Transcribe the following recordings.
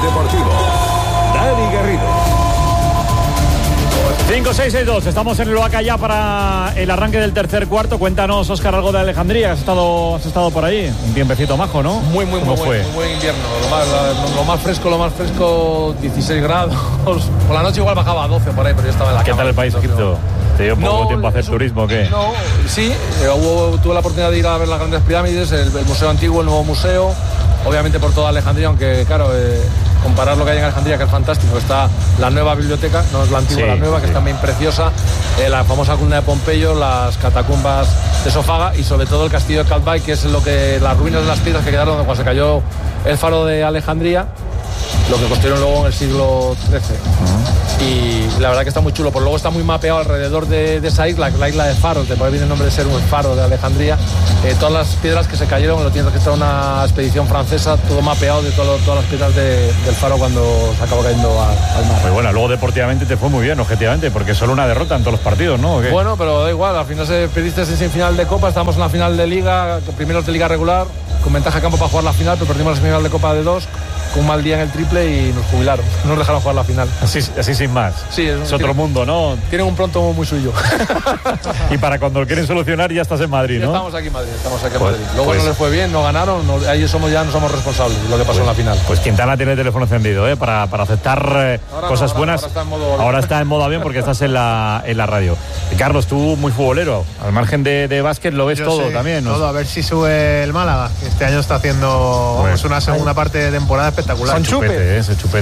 Deportivo, Dani Garrido. 5-6-6-2, estamos en el Oaca ya para el arranque del tercer cuarto. Cuéntanos, Óscar, algo de Alejandría. Has estado por ahí, un tiempecito majo, ¿no? Muy buen invierno, lo más fresco, 16 grados. Por la noche igual bajaba a 12 por ahí, pero yo estaba en la ¿Qué cama. tal el país, Egipto? ¿Te dio poco tiempo a hacer turismo o qué? No, sí, tuve la oportunidad de ir a ver las grandes pirámides, el museo antiguo, el nuevo museo, obviamente por toda Alejandría, aunque claro, comparar lo que hay en Alejandría, que es fantástico, está la nueva biblioteca, no es la antigua, sí, la nueva, que es también preciosa, la famosa columna de Pompeyo, las catacumbas de Sofaga y sobre todo el castillo de Calvay, que es las ruinas de las piedras que quedaron cuando se cayó el faro de Alejandría, lo que construyeron luego en el siglo XIII. Y la verdad que está muy chulo, por luego está muy mapeado alrededor de esa isla, la isla de Faros, de por ahí viene el nombre de ser un faro de Alejandría, todas las piedras que se cayeron, lo tiene registrado una expedición francesa, todo mapeado de todas las piedras del faro cuando se acabó cayendo al mar. Pues bueno, luego deportivamente te fue muy bien, objetivamente, porque solo una derrota en todos los partidos, ¿no? Bueno, pero da igual, al final perdiste en final de Copa, estábamos en la final de Liga, primeros de Liga regular, con ventaja de campo para jugar la final, pero perdimos la semifinal de Copa de 2, con un mal día en el triple y nos jubilaron, no nos dejaron jugar la final. Así sin más. Sí, es otro mundo, ¿no? Tienen un pronto muy suyo. Y para cuando lo quieren solucionar ya estás en Madrid, ¿no? Ya estamos aquí en Madrid, Madrid. Luego no les fue bien, no ganaron, ahí no somos responsables de lo que pasó en la final. Pues Quintana tiene el teléfono encendido, para aceptar cosas buenas. Ahora está en modo avión porque estás en la radio. Carlos, tú muy futbolero, al margen de básquet lo ves. Yo todo también, ¿no? Todo, a ver si sube el Málaga. Este año está haciendo una segunda parte de temporada espectacular. Son chupete.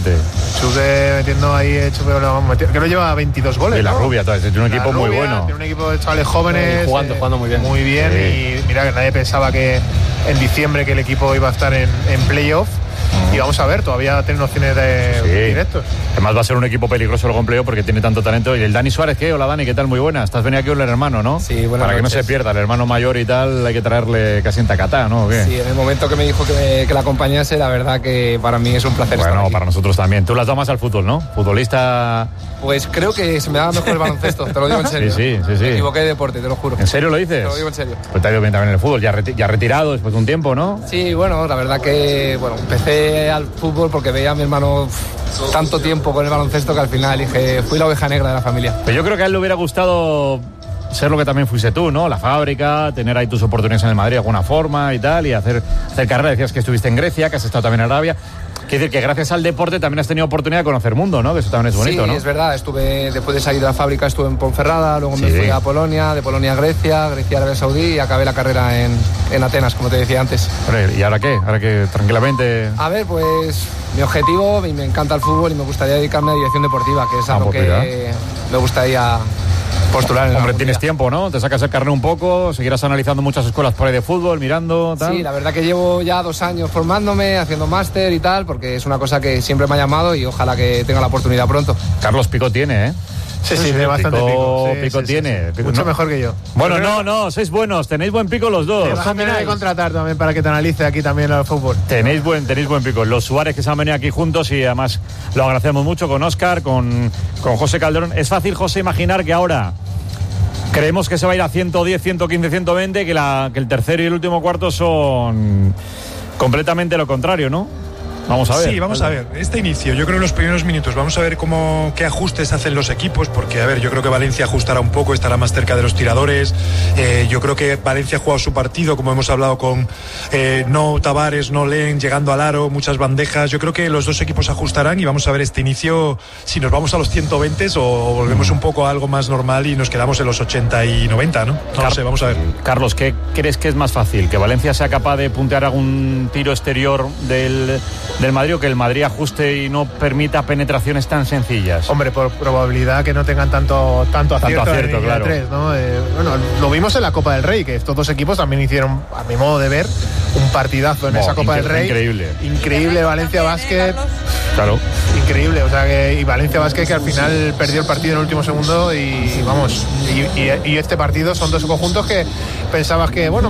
Chupe metiendo ahí, que lo lleva 22 goles. Y la Rubia, tiene un equipo muy bueno. Tiene un equipo de chavales jóvenes. Jugando muy bien. Muy bien, sí. Y mira que nadie pensaba que en diciembre que el equipo iba a estar en playoff. Y vamos a ver, todavía tienen opciones de directos. Además va a ser un equipo peligroso el empleo porque tiene tanto talento. Y el Dani Suárez, ¿qué? Hola Dani, ¿qué tal? Muy buena. Estás venido aquí con el hermano, ¿no? Sí, buenas Para noches. Que no se pierda, el hermano mayor y tal, hay que traerle casi en tacatá, ¿no? ¿O qué? Sí, en el momento que me dijo que la acompañase, la verdad que para mí es un placer estar aquí. Para nosotros también. Tú las das más al fútbol, ¿no? Futbolista... Pues creo que se me da mejor el baloncesto, te lo digo en serio. Sí. Me equivoqué de deporte, te lo juro. ¿En serio lo dices? Te lo digo en serio. Pues te ha ido bien también en el fútbol, ya retirado después de un tiempo, ¿no? Sí, bueno, la verdad que empecé al fútbol porque veía a mi hermano tanto tiempo con el baloncesto que al final dije, fui la oveja negra de la familia. Pero yo creo que a él le hubiera gustado ser lo que también fuiste tú, ¿no? La fábrica, tener ahí tus oportunidades en el Madrid de alguna forma y tal, y hacer carrera. Decías que estuviste en Grecia, que has estado también en Arabia. Quiere decir que gracias al deporte también has tenido oportunidad de conocer mundo, ¿no? Que eso también es bonito, sí, ¿no? Sí, es verdad. Después de salir de la fábrica estuve en Ponferrada, luego me fui a Polonia, de Polonia a Grecia, Arabia Saudí y acabé la carrera en Atenas, como te decía antes. ¿Y ahora qué? Ahora que tranquilamente... A ver, pues mi objetivo, me encanta el fútbol y me gustaría dedicarme a dirección deportiva, que es algo que me gustaría postular en. Hombre, tienes tiempo, ¿no? Te sacas el carnet un poco, seguirás analizando muchas escuelas por ahí de fútbol, mirando, tal. Sí, la verdad que llevo ya 2 años formándome, haciendo máster y tal, porque es una cosa que siempre me ha llamado y ojalá que tenga la oportunidad pronto. Carlos Pico tiene, ¿eh? Sí, tiene bastante pico. Pico tiene. Sí. Mucho mejor que yo. Bueno, no, sois buenos, tenéis buen pico los dos. Te vas a tener que contratar también para que te analice aquí también el fútbol. Tenéis buen pico. Los Suárez que se han venido aquí juntos y además lo agradecemos mucho con Óscar, con José Calderón. Es fácil, José, imaginar que ahora creemos que se va a ir a 110, 115, 120, que el tercero y el último cuarto son completamente lo contrario, ¿no? Vamos a ver. Sí, vamos a ver. Este inicio, yo creo en los primeros minutos, vamos a ver qué ajustes hacen los equipos, porque, a ver, yo creo que Valencia ajustará un poco, estará más cerca de los tiradores. Yo creo que Valencia ha jugado su partido, como hemos hablado con no Tavares, no Len, llegando al aro, muchas bandejas. Yo creo que los dos equipos ajustarán y vamos a ver este inicio, si nos vamos a los 120 o volvemos un poco a algo más normal y nos quedamos en los 80 y 90, ¿no? No sé, vamos a ver. Carlos, ¿qué crees que es más fácil? ¿Que Valencia sea capaz de puntear algún tiro exterior del Madrid o que el Madrid ajuste y no permita penetraciones tan sencillas? Hombre, por probabilidad que no tengan tanto acierto, claro. 3, ¿no? Bueno, lo vimos en la Copa del Rey, que estos dos equipos también hicieron, a mi modo de ver, un partidazo en esa Copa del Rey. Increíble Valencia Basket. Claro. Increíble, o sea que y Valencia Basket que al final perdió el partido en el último segundo y vamos, y este partido son dos conjuntos que pensabas que bueno,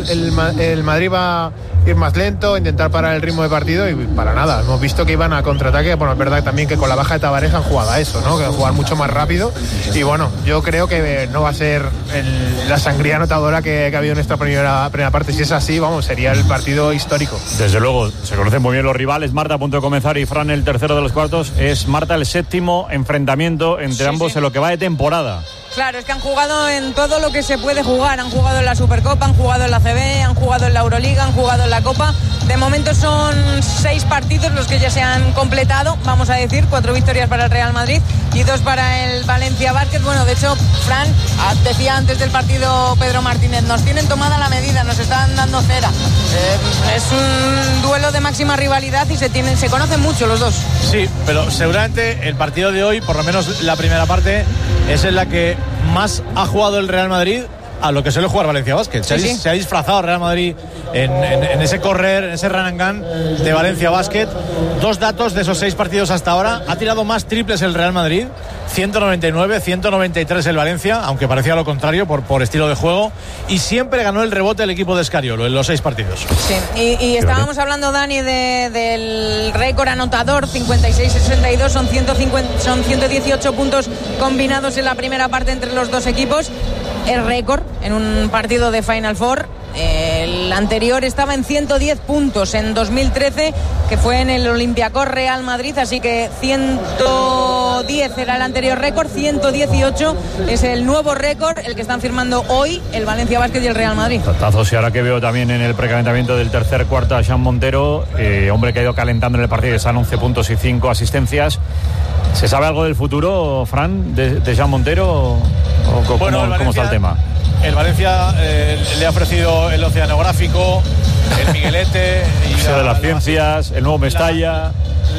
el Madrid va a ir más lento, intentar parar el ritmo de partido y para nada, hemos visto que iban a contraataque. Bueno, es verdad también que con la baja de Tavares han jugado a eso, ¿no? Que jugar mucho más rápido y bueno, yo creo que no va a ser la sangría anotadora que ha habido en esta primera parte. Si es así, vamos, sería el partido histórico. Desde luego, se conocen muy bien los rivales. Marta, a punto de comenzar, y Fran, el tercero de los cuartos. Es, Marta, el séptimo enfrentamiento entre ambos en lo que va de temporada. Claro, es que han jugado en todo lo que se puede jugar. Han jugado en la Supercopa, han jugado en la CB, han jugado en la Euroliga, han jugado en la Copa. De momento son 6 partidos los que ya se han completado, vamos a decir, 4 victorias para el Real Madrid y 2 para el Valencia Basket. Bueno, de hecho, Fran, decía antes del partido Pedro Martínez, nos tienen tomada la medida, nos están dando cera. Es un duelo de máxima rivalidad y se conocen mucho los dos. Sí, pero seguramente el partido de hoy, por lo menos la primera parte, es en la que más ha jugado el Real Madrid a lo que suele jugar Valencia Basket. Se ha disfrazado el Real Madrid en ese correr, en ese run and gun de Valencia Basket. 2 datos de esos 6 partidos hasta ahora: ha tirado más triples el Real Madrid, 199, 193 el Valencia, aunque parecía lo contrario por estilo de juego, y siempre ganó el rebote el equipo de Escariolo en los 6 partidos. Sí, y estábamos hablando, Dani, del récord anotador, 56-62, son 118 puntos combinados en la primera parte entre los dos equipos. El récord en un partido de Final Four. El anterior estaba en 110 puntos en 2013, que fue en el Olympiacos Real Madrid, así que 110 era el anterior récord, 118 es el nuevo récord, el que están firmando hoy el Valencia Basket y el Real Madrid. Tatazos, y ahora que veo también en el precalentamiento del tercer cuarto a Jean Montero, hombre que ha ido calentando en el partido, están 11 puntos y 5 asistencias. ¿Se sabe algo del futuro, Fran, de Jean Montero? ¿Cómo está el tema? El Valencia le ha ofrecido el oceanográfico, el Miguelete, y de las ciencias, el nuevo Mestalla,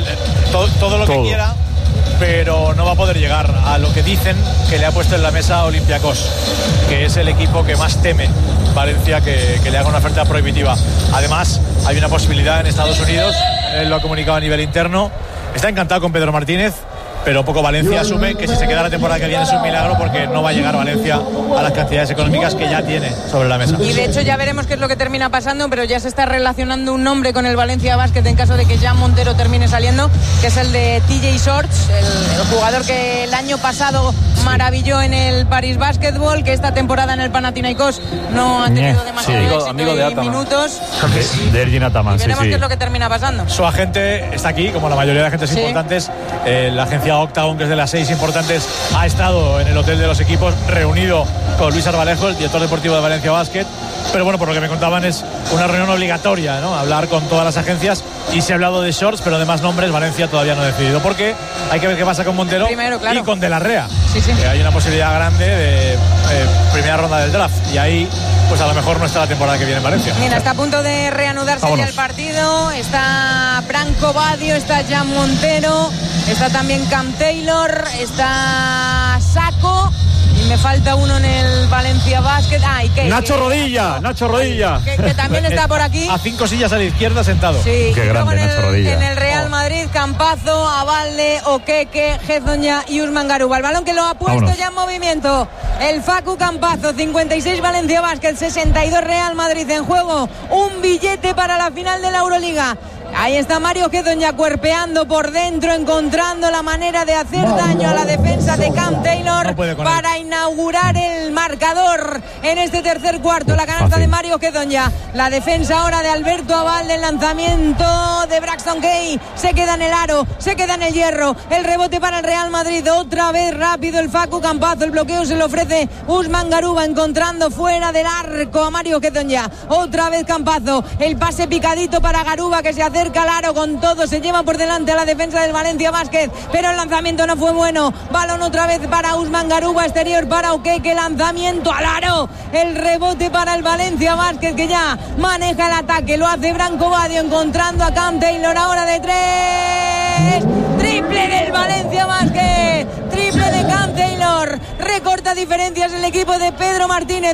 todo lo que quiera, pero no va a poder llegar a lo que dicen que le ha puesto en la mesa Olympiacos, que es el equipo que más teme Valencia que le haga una oferta prohibitiva. Además, hay una posibilidad en Estados Unidos, él lo ha comunicado a nivel interno. Está encantado con Pedro Martínez, pero poco Valencia asume que si se queda la temporada que viene es un milagro, porque no va a llegar Valencia a las cantidades económicas que ya tiene sobre la mesa. Y de hecho ya veremos qué es lo que termina pasando, pero ya se está relacionando un nombre con el Valencia Basket en caso de que Jean Montero termine saliendo, que es el de TJ Shorts, el jugador que el año pasado maravilló en el Paris Basketball, que esta temporada en el Panathinaikos no ha tenido demasiado éxito amigo de Ataman. Minutos. De Ergin Ataman, veremos qué es lo que termina pasando. Su agente está aquí, como la mayoría de agentes importantes. La agencia Octagon, que es de las 6 importantes, ha estado en el hotel de los equipos reunido con Luis Arbalejo, el director deportivo de Valencia Basket. Pero bueno, por lo que me contaban, es una reunión obligatoria, ¿no? Hablar con todas las agencias, y se ha hablado de Shorts, pero de más nombres Valencia todavía no ha decidido, porque hay que ver qué pasa con Montero primero, claro, y con De la Rea. Hay una posibilidad grande de primera ronda del draft, y ahí pues a lo mejor no está la temporada que viene en Valencia. Mira, está a punto de reanudarse ya el partido. Está Branco Badio, está Jean Montero, está también Cam Taylor, está Saco, y me falta uno en el Valencia Basket. Y Nacho Rodilla, que también está por aquí. A 5 sillas a la izquierda sentado. Sí, qué grande Nacho Rodilla. En el Real Madrid, Campazo, Abalde, Oqueque, Hezonja y Usman Garuba. El balón que lo ha puesto ya en movimiento el Facu Campazo. 56 Valencia Basket, 62 Real Madrid en juego. Un billete para la final de la Euroliga. Ahí está Mario Hezonja cuerpeando por dentro, encontrando la manera de hacer daño a la defensa de Cam Taylor para inaugurar el marcador en este tercer cuarto. La canasta de Mario Hezonja, la defensa ahora de Alberto Abalde, el lanzamiento de Braxton Kay, se queda en el aro, se queda en el hierro, el rebote para el Real Madrid, otra vez rápido el Facu Campazo, el bloqueo se le ofrece Usman Garuba, encontrando fuera del arco a Mario Hezonja, otra vez Campazo, el pase picadito para Garuba, que se acerca al aro con todo, se lleva por delante a la defensa del Valencia Basket, pero el lanzamiento no fue bueno. Balón otra vez para Usman Garuba, exterior para Oqueque, lanzamiento al aro, el rebote para el Valencia Basket, que ya maneja el ataque, lo hace Branco Badio, encontrando a Cam Taylor ahora de 3, triple del Valencia Basket, triple de Cam Taylor, recorta diferencias el equipo de Pedro Martínez,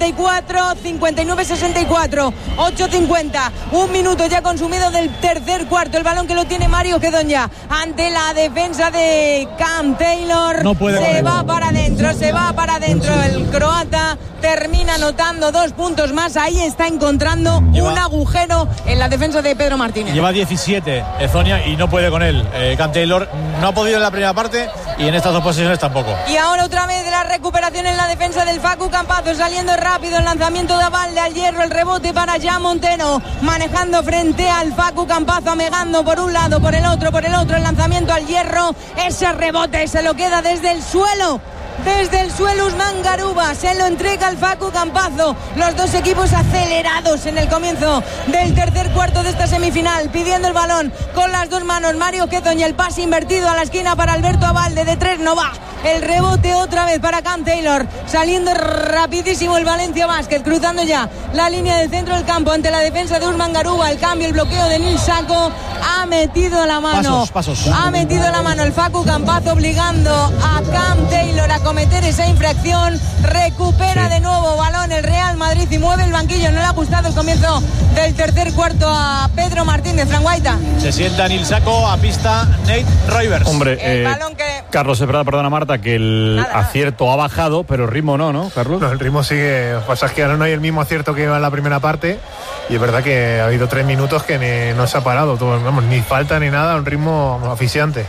59-64, 8:50, un minuto ya consumido del tercer cuarto. El balón que lo tiene Mario Hezonja ante la defensa de Cam Taylor. No puede, se va para adentro el croata termina anotando 2 puntos más. Ahí está encontrando un agujero en la defensa de Pedro Martínez. Lleva 17 Hezonja y no puede con él. Cam Taylor no ha podido en la primera parte y en estas 2 posiciones tampoco. Y ahora otra vez la recuperación en la defensa del Facu Campazzo, saliendo rápido el lanzamiento de Abalde al hierro, el rebote para Jan Montero, manejando frente al Facu Campazzo, amegando por un lado, por el otro, el lanzamiento al hierro, ese rebote se lo queda desde el suelo. Desde el suelo Usman Garuba se lo entrega al Facu Campazzo. Los dos equipos acelerados en el comienzo del tercer cuarto de esta semifinal, pidiendo el balón con las 2 manos. Mario Hezonja, el pase invertido a la esquina para Alberto Abalde, de 3 no va. El rebote otra vez para Cam Taylor, saliendo rapidísimo el Valencia Basket, cruzando ya la línea del centro del campo ante la defensa de Usman Garuba. El cambio, el bloqueo de Nil Sacco, ha metido la mano. Pasos. Ha metido la mano el Facu Campazzo, obligando a Cam Taylor a cometer esa infracción. Recupera de nuevo balón el Real Madrid y mueve el banquillo. No le ha gustado el comienzo del tercer cuarto a Pedro Martínez. Fran Guaita. Se sienta Nil Sacco, a pista Nate Roivers. Hombre, el balón que... Carlos, es verdad, perdona Marta, que el acierto ha bajado, pero el ritmo no, Carlos. No, el ritmo sigue. Lo que pasa es que ahora no hay el mismo acierto que iba en la primera parte. Y es verdad que ha habido 3 minutos que no se ha parado. Vamos, ni falta ni nada, un ritmo asfixiante.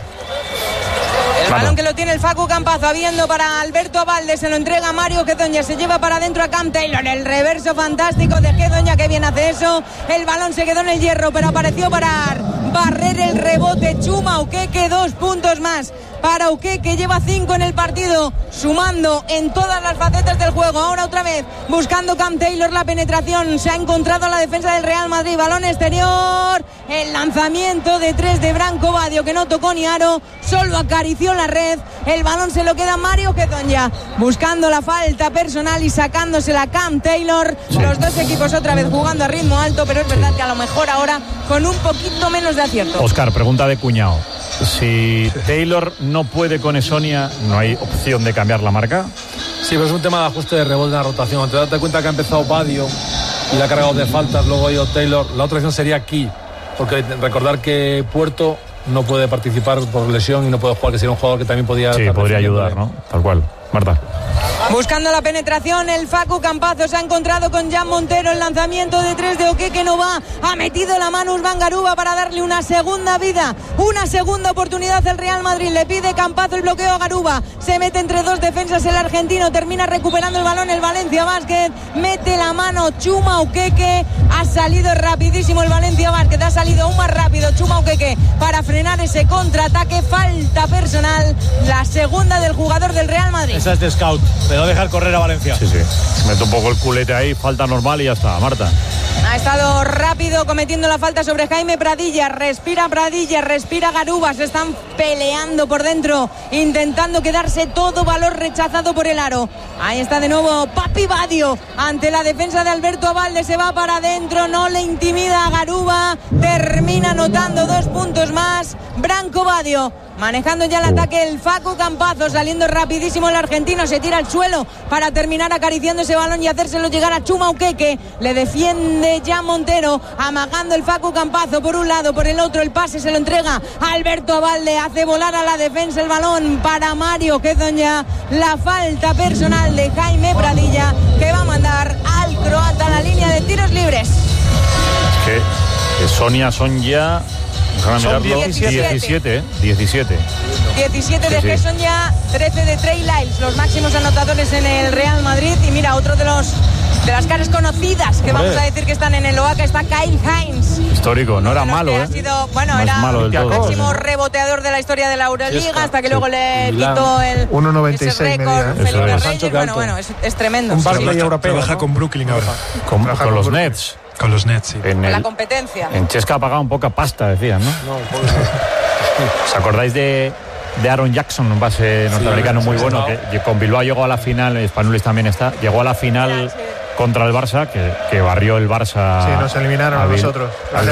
El balón que lo tiene el Facu Campazzo, habiendo para Alberto Abalde, se lo entrega a Mario Hezonja, se lleva para adentro a Cam Taylor, el reverso fantástico de Hezonja, que bien hace eso. El balón se quedó en el hierro, pero apareció para barrer el rebote Chuma Okeke. 2 puntos más para Okeke, lleva 5 en el partido, sumando en todas las facetas del juego. Ahora otra vez buscando Cam Taylor la penetración, se ha encontrado la defensa del Real Madrid, balón exterior, el lanzamiento de 3 de Branco Badio, que no tocó ni aro, solo acarició la red. El balón se lo queda Mario Hezonja, buscando la falta personal y sacándosela Cam Taylor. Los dos equipos otra vez jugando a ritmo alto, pero es verdad que a lo mejor ahora con un poquito menos de acierto. Oscar, pregunta de cuñado. Si Taylor no puede con Hezonja, ¿no hay opción de cambiar la marca? Sí, pero es un tema de ajuste de rebote en la rotación. Te das cuenta que ha empezado Badio y le ha cargado de faltas, luego ha ido Taylor. La otra opción sería Key, porque recordar que Puerto no puede participar por lesión y no puede jugar, que sería un jugador que también podría... Sí, podría ayudar, ¿no? Tal cual. Marta. Buscando la penetración, el Facu Campazzo se ha encontrado con Jan Montero, el lanzamiento de 3 de Okeke no va, ha metido la mano Usman Garuba para darle una segunda vida, una segunda oportunidad al Real Madrid. Le pide Campazzo el bloqueo a Garuba, se mete entre 2 defensas el argentino, termina recuperando el balón el Valencia Basket, mete la mano Chuma Okeke, ha salido rapidísimo el Valencia Basket, ha salido aún más rápido Chuma Okeke para frenar ese contraataque. Falta personal, la segunda del jugador del Real Madrid. Esa es de scout, de no dejar correr a Valencia. Sí. Mete un poco el culete ahí, falta normal y ya está, Marta. Ha estado rápido cometiendo la falta sobre Jaime Pradilla, respira Garuba, se están peleando por dentro, intentando quedarse todo valor rechazado por el aro. Ahí está de nuevo Papi Badio ante la defensa de Alberto Abalde, se va para adentro, no le intimida a Garuba, termina anotando 2 puntos más. Branco Badio manejando ya el ataque, el Facu Campazzo, saliendo rapidísimo el argentino, se tira al suelo para terminar acariciando ese balón y hacérselo llegar a Chuma Okeke. Le defiende Jan Montero, amagando el Facu Campazzo por un lado, por el otro el pase se lo entrega a Alberto Abalde, hace volar a la defensa el balón para Mario Hezonja. La falta personal de Jaime Pradilla, que va a mandar al croata a la línea de tiros libres. Es que Sonia son ya... Son 17. 17 de Hezonja, 13 de Trey Lyles, los máximos anotadores en el Real Madrid. Y mira, otro de las caras conocidas que vamos a decir que están en el OACA está Kyle Hines. Histórico, no era malo, ha sido, bueno, era el máximo reboteador de la historia de la Euroliga, hasta que luego le quitó el 1.96 récord Felipe Reyes. Bueno, es tremendo. Un Barclay europeo. Trabaja con Brooklyn ahora. Con los Nets. Con los Nets, sí. La competencia. En Chesca ha pagado un poca pasta, decían, ¿no? ¿Os acordáis de Aaron Jackson, un base norteamericano muy bueno, que con Bilbao llegó a la final, Spanulis también está, llegó a la final contra el Barça, que barrió el Barça. Sí, nos eliminaron a nosotros.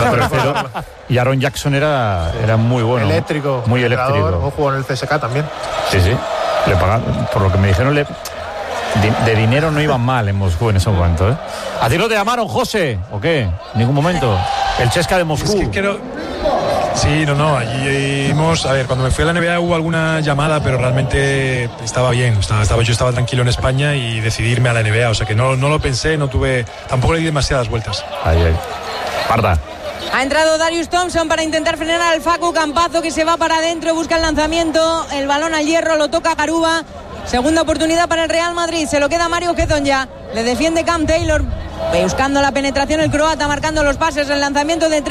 Y Aaron Jackson era muy bueno. Eléctrico. Muy eléctrico. O jugó en el CSK también. Sí. Le pagaron, por lo que me dijeron, de dinero no iban mal en Moscú en ese momento, ¿eh? ¿A ti no te llamaron, José? ¿O qué? En ningún momento. El Chesca de Moscú. Es que Sí, no, allí vimos, a ver, cuando me fui a la NBA hubo alguna llamada, pero realmente estaba bien, yo estaba tranquilo en España y decidí irme a la NBA, o sea que no lo pensé, tampoco le di demasiadas vueltas. Ahí. Parda. Ha entrado Darius Thompson para intentar frenar al Facu Campazo, que se va para adentro, busca el lanzamiento, el balón al hierro, lo toca Garuba. Segunda oportunidad para el Real Madrid, se lo queda Mario Hezonja, le defiende Cam Taylor, buscando la penetración el croata, marcando los pases, el lanzamiento de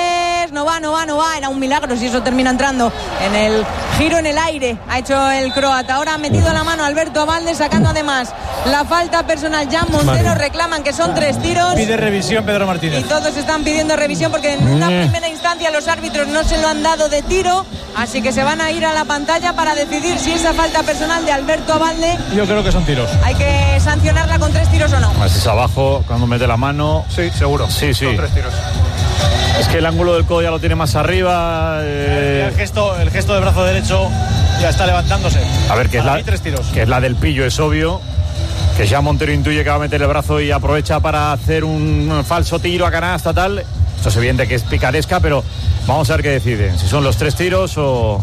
3, no va, era un milagro si eso termina entrando en el giro en el aire, ha hecho el croata. Ahora ha metido la mano Alberto Abalde, sacando además la falta personal. Jan Montero, reclaman que son 3 tiros. Pide revisión Pedro Martínez. Y todos están pidiendo revisión porque en una primera instancia los árbitros no se lo han dado de tiro, así que se van a ir a la pantalla para decidir si esa falta personal de Alberto Abalde, yo creo que son tiros, hay que sancionarla con 3 tiros o no. Así es abajo, cuando mete la mano. Sí, seguro. Sí. Son 3 tiros. Es que el ángulo del codo ya lo tiene más arriba. El gesto del brazo derecho ya está levantándose. A ver, que es la del pillo, es obvio. Que ya Montero intuye que va a meter el brazo y aprovecha para hacer un falso tiro a canasta, tal. Esto es evidente que es picaresca, pero vamos a ver qué deciden. Si son los 3 tiros o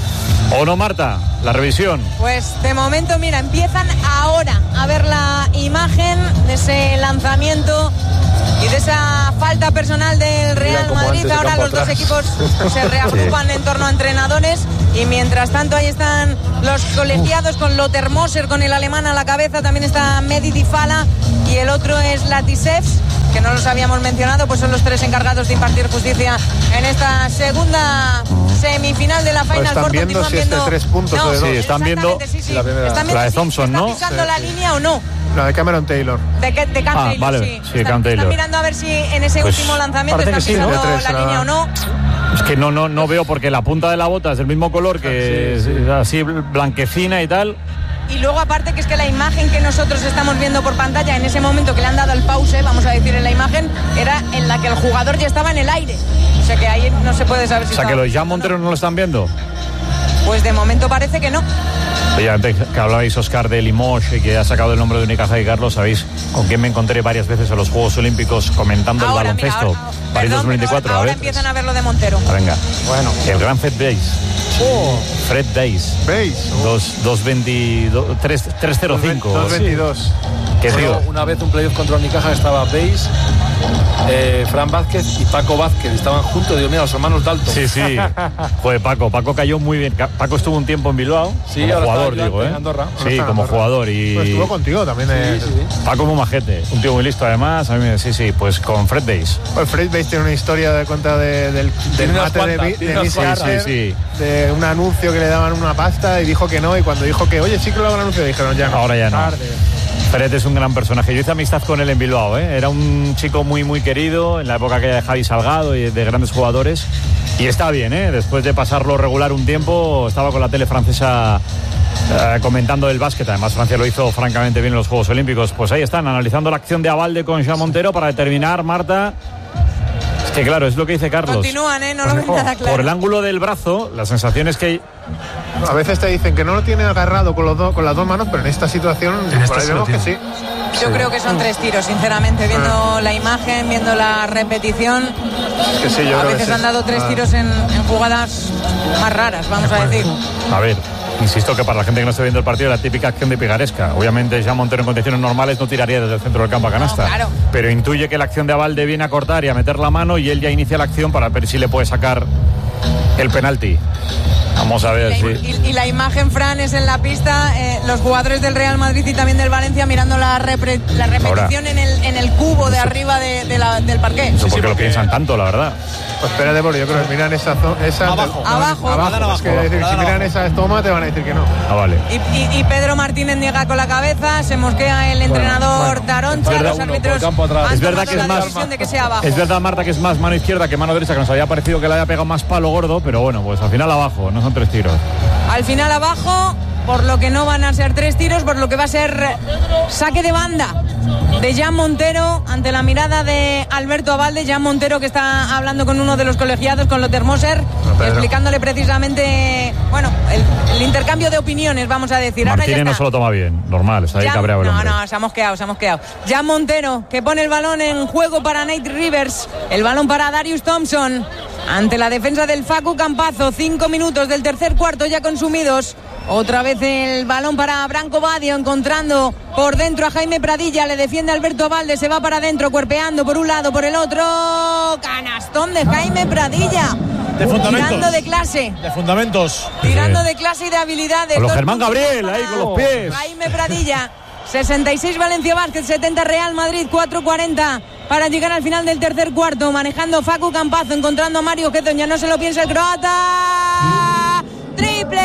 no, Marta, la revisión. Pues de momento, mira, empiezan ahora a ver la imagen de ese lanzamiento y de esa falta personal del Real Madrid. Ahora los dos equipos se reagrupan en torno a entrenadores y mientras tanto ahí están los colegiados con Lothar Moser, con el alemán a la cabeza. También está Mehdi Difala y el otro es Latisevs, que no los habíamos mencionado, pues son los 3 encargados de impartir justicia en esta segunda semifinal de la Final Four. Están viendo si es de 3 puntos o de 2. Sí, están viendo la de Thompson, ¿no? ¿Está pisando la línea o no? La de Cameron Taylor. De Cam Taylor, vale, sí, Cam Taylor. Están mirando a ver si en ese último lanzamiento están pisando la línea o no. Es que no veo, porque la punta de la bota es del mismo color, que es así blanquecina y tal. Y luego aparte que es que la imagen que nosotros estamos viendo por pantalla en ese momento que le han dado el pause, vamos a decir en la imagen, era en la que el jugador ya estaba en el aire. O sea que ahí no se puede saber si... O sea que los Jan Montero no lo están viendo. Pues de momento parece que no. Oye, antes que hablabais, Óscar, de Limoges y que ha sacado el nombre de Unicaja y Carlos, ¿sabéis con quién me encontré varias veces en los Juegos Olímpicos comentando el baloncesto? París 2024. Ahora empiezan a ver lo de Montero. Venga. Bueno. El gran Fred Days. Fred Days. 305. 222. ¿Qué tío? Una vez un playoff contra Unicaja estaba Days, Fran Vázquez y Paco Vázquez. Estaban juntos, digo, mira, los hermanos Dalton. Sí. Joder, Paco cayó muy bien. Paco estuvo un tiempo en Bilbao. Sí, como ahora jugador, está digo, en Andorra. Sí, como jugador. Y pues estuvo contigo también. Sí. Paco muy majete. Un tío muy listo, además. A mí sí, pues con Fred Days. Pues Fred Days tiene una historia de cuenta del mate de Miss Carter, de un anuncio que le daban una pasta y dijo que no. Y cuando dijo que, oye, sí que lo hago el anuncio, dijeron ya no. Ahora ya no. Tarde. Fred es un gran personaje. Yo hice amistad con él en Bilbao, ¿eh? Era un chico muy, muy querido en la época aquella de Javi Salgado y de grandes jugadores. Y está bien, ¿eh? Después de pasarlo regular un tiempo, estaba con la tele francesa comentando el básquet. Además, Francia lo hizo francamente bien en los Juegos Olímpicos. Pues ahí están, analizando la acción de Abalde con Jan Montero para determinar, Marta... Es que claro, es lo que dice Carlos. Continúan, no lo ven nada claro. Por el ángulo del brazo, la sensación es que... A veces te dicen que no lo tiene agarrado con las dos manos, pero en esta situación por ahí vemos que sí. Yo creo que son 3 tiros, sinceramente, viendo la imagen, viendo la repetición. Es que sí, yo a veces han dado 3 tiros en jugadas más raras, vamos a decir. A ver, insisto que para la gente que no esté viendo el partido, la típica acción de picaresca. Obviamente Jan Montero en condiciones normales no tiraría desde el centro del campo a canasta. No, claro. Pero intuye que la acción de Abalde viene a cortar y a meter la mano y él ya inicia la acción para ver si le puede sacar el penalti. Vamos a ver, y la imagen, Fran, es en la pista, los jugadores del Real Madrid y también del Valencia mirando la repetición ahora, en el cubo de arriba del parqué. No sé por qué lo piensan tanto, la verdad. Pues espérate, porque yo creo que miran esa abajo. Es que decir, si miran esa toma te van a decir que no. Ah, vale. Y Pedro Martínez niega con la cabeza, se mosquea el entrenador Daroncha, los árbitros es verdad que es más de que sea abajo. Es verdad, Marta, que es más mano izquierda que mano derecha, que nos había parecido que le haya pegado más palo gordo, pero bueno, pues al final abajo, no son 3 tiros. Al final abajo, por lo que no van a ser 3 tiros, por lo que va a ser saque de banda de Jan Montero ante la mirada de Alberto Abalde. Jan Montero, que está hablando con uno de los colegiados, con Lothar Moser, explicándole precisamente, bueno, el intercambio de opiniones, vamos a decir. Martínez no se lo toma bien, normal, está ahí cabreado el hombre. No, se ha mosqueado. Jan Montero, que pone el balón en juego para Nate Rivers, el balón para Darius Thompson, ante la defensa del Facu Campazzo. 5 minutos del tercer cuarto ya consumidos. Otra vez el balón para Branco Badio, encontrando por dentro a Jaime Pradilla, le defiende Alberto Abalde, se va para adentro, cuerpeando por un lado, por el otro. Canastón de Jaime Pradilla. Tirando de clase. De fundamentos. Tirando de clase y de habilidades. Con los Germán Gabriel, ahí con los pies. Jaime Pradilla. 66 Valencia Basket, 70 Real Madrid, 4:40 para llegar al final del tercer cuarto. Manejando Facu Campazzo, encontrando a Mario Hezonja, no se lo piensa el croata. ¡Triple!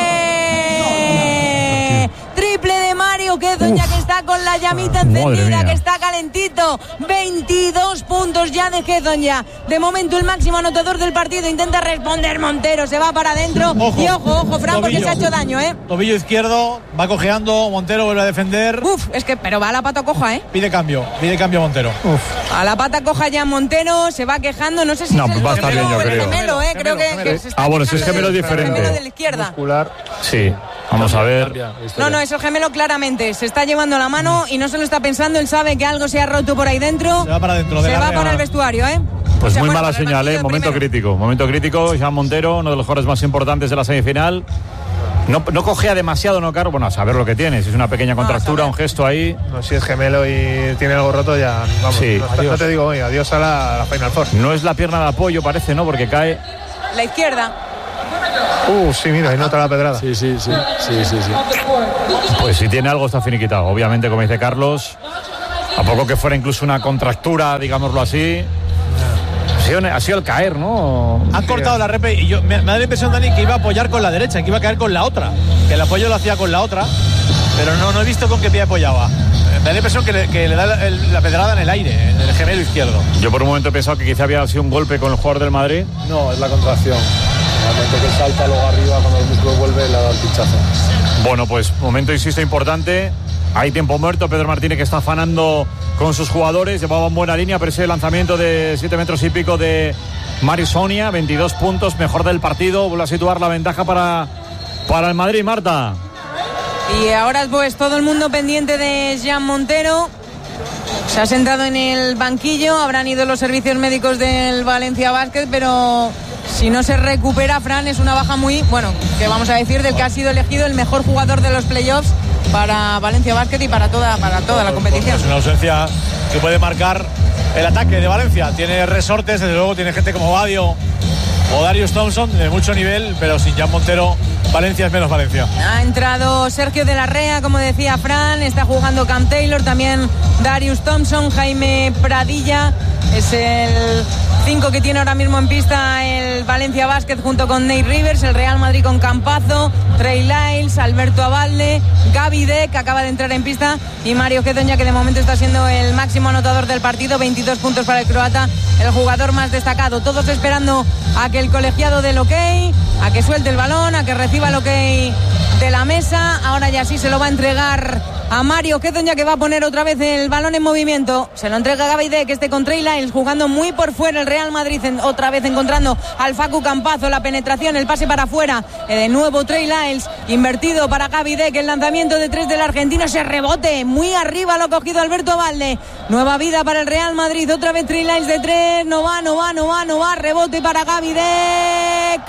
Triple de Mario Hezonja, que está con la llamita encendida, que está calentito. 22 puntos ya de Hezonja. De momento el máximo anotador del partido. Intenta responder Montero, se va para adentro. Y ojo, Fran, porque se ha hecho daño, Tobillo izquierdo, va cojeando, Montero vuelve a defender. Pero va a la pata coja, Pide cambio Montero. A la pata coja ya Montero, se va quejando, no sé si es va a estar bien, yo creo. Gemelo, creo que se está bueno, si es gemelo es diferente. Gemelo de la izquierda. Muscular. Sí, vamos a ver. No, es el gemelo claramente. Se está llevando la mano y no se lo está pensando. Él sabe que algo se ha roto por ahí dentro. Se va para adentro. Se va para el vestuario, Pues muy mala señal, momento crítico. Jan Montero, uno de los jugadores más importantes de la semifinal. No cogea demasiado, ¿no, Caro? Bueno, a saber lo que tiene. Si es una pequeña contractura, un gesto ahí. No, si es gemelo y tiene algo roto, ya vamos. Sí. No te digo, adiós a la Final Four. No es la pierna de apoyo, parece, ¿no? Porque cae. La izquierda. Sí, mira, ahí nota la pedrada. Sí. Pues si tiene algo está finiquitado. Obviamente, como dice Carlos, a poco que fuera incluso una contractura, digámoslo así. Ha sido el caer, ¿no? Han cortado la repe y me da la impresión, Dani, que iba a apoyar con la derecha, que iba a caer con la otra. Que el apoyo lo hacía con la otra, pero no he visto con qué pie apoyaba. Me da la impresión que le da la pedrada en el aire, en el gemelo izquierdo. Yo por un momento he pensado que quizá había sido un golpe con el jugador del Madrid. No, es la contracción. Al momento que salta luego arriba, cuando el músculo vuelve, le da el pinchazo. Bueno, pues momento, insisto, importante. Hay tiempo muerto. Pedro Martínez, que está afanando con sus jugadores. Llevaba en buena línea, pero ese lanzamiento de 7 metros y pico de Mario Hezonja. 22 puntos, mejor del partido. Vuelve a situar la ventaja para el Madrid, Marta. Y ahora pues todo el mundo pendiente de Jan Montero. Se ha sentado en el banquillo. Habrán ido los servicios médicos del Valencia Basket, pero si no se recupera, Fran, es una baja muy, que vamos a decir, del que ha sido elegido el mejor jugador de los playoffs para Valencia Basket y para toda la competición. Es una ausencia que puede marcar el ataque de Valencia. Tiene resortes, desde luego tiene gente como Badio o Darius Thompson de mucho nivel, pero sin Jan Montero, Valencia es menos Valencia. Ha entrado Sergio de la Rea, como decía Fran, está jugando Cam Taylor, también Darius Thompson, Jaime Pradilla, es el 5 que tiene ahora mismo en pista el Valencia Basket junto con Nate Rivers, el Real Madrid con Campazzo, Trey Lyles, Alberto Abalde, Gaby Deck, que acaba de entrar en pista, y Mario Hezonja, que de momento está siendo el máximo anotador del partido. 22 puntos para el croata, el jugador más destacado. Todos esperando a que el colegiado dé el ok, a que suelte el balón, a que reciba el ok de la mesa. Ahora ya sí se lo va a entregar a Mario Hezonja, que va a poner otra vez el balón en movimiento. Se lo entrega a Gaby Deck, con Trey Lyles jugando muy por fuera. El Real Madrid otra vez encontrando al Facu Campazzo, la penetración, el pase para afuera, de nuevo Trey Lyles invertido para Gaby Deck, el lanzamiento de 3 del argentino, ese rebote muy arriba lo ha cogido Alberto Abalde. Nueva vida para el Real Madrid, otra vez Trey Lyles de 3, no va, rebote para Gaby Deck,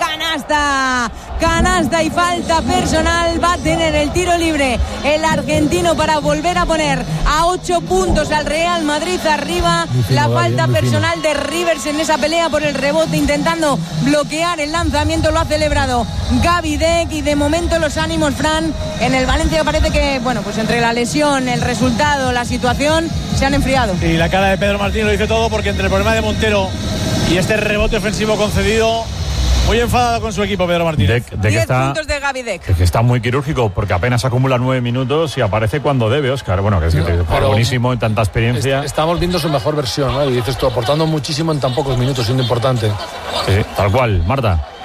canasta y falta personal. Va a tener el tiro libre el argentino para volver a poner a 8 puntos al Real Madrid arriba. La falta personal de Rivers en esa pelea por el rebote, intentando bloquear el lanzamiento, lo ha celebrado Gaby Deck. Y de momento los ánimos, Fran, en el Valencia parece que, pues entre la lesión, el resultado, la situación, se han enfriado. Y la cara de Pedro Martínez lo dice todo, porque entre el problema de Montero y este rebote ofensivo concedido, muy enfadado con su equipo Pedro Martínez. 10 puntos de Gaby Deck. Que está muy quirúrgico, porque apenas acumula 9 minutos y aparece cuando debe, Óscar. Bueno, que es buenísimo en tanta experiencia. Estamos viendo su mejor versión, ¿no? Y dices tú, aportando muchísimo en tan pocos minutos, siendo importante. Sí, tal cual. Marta.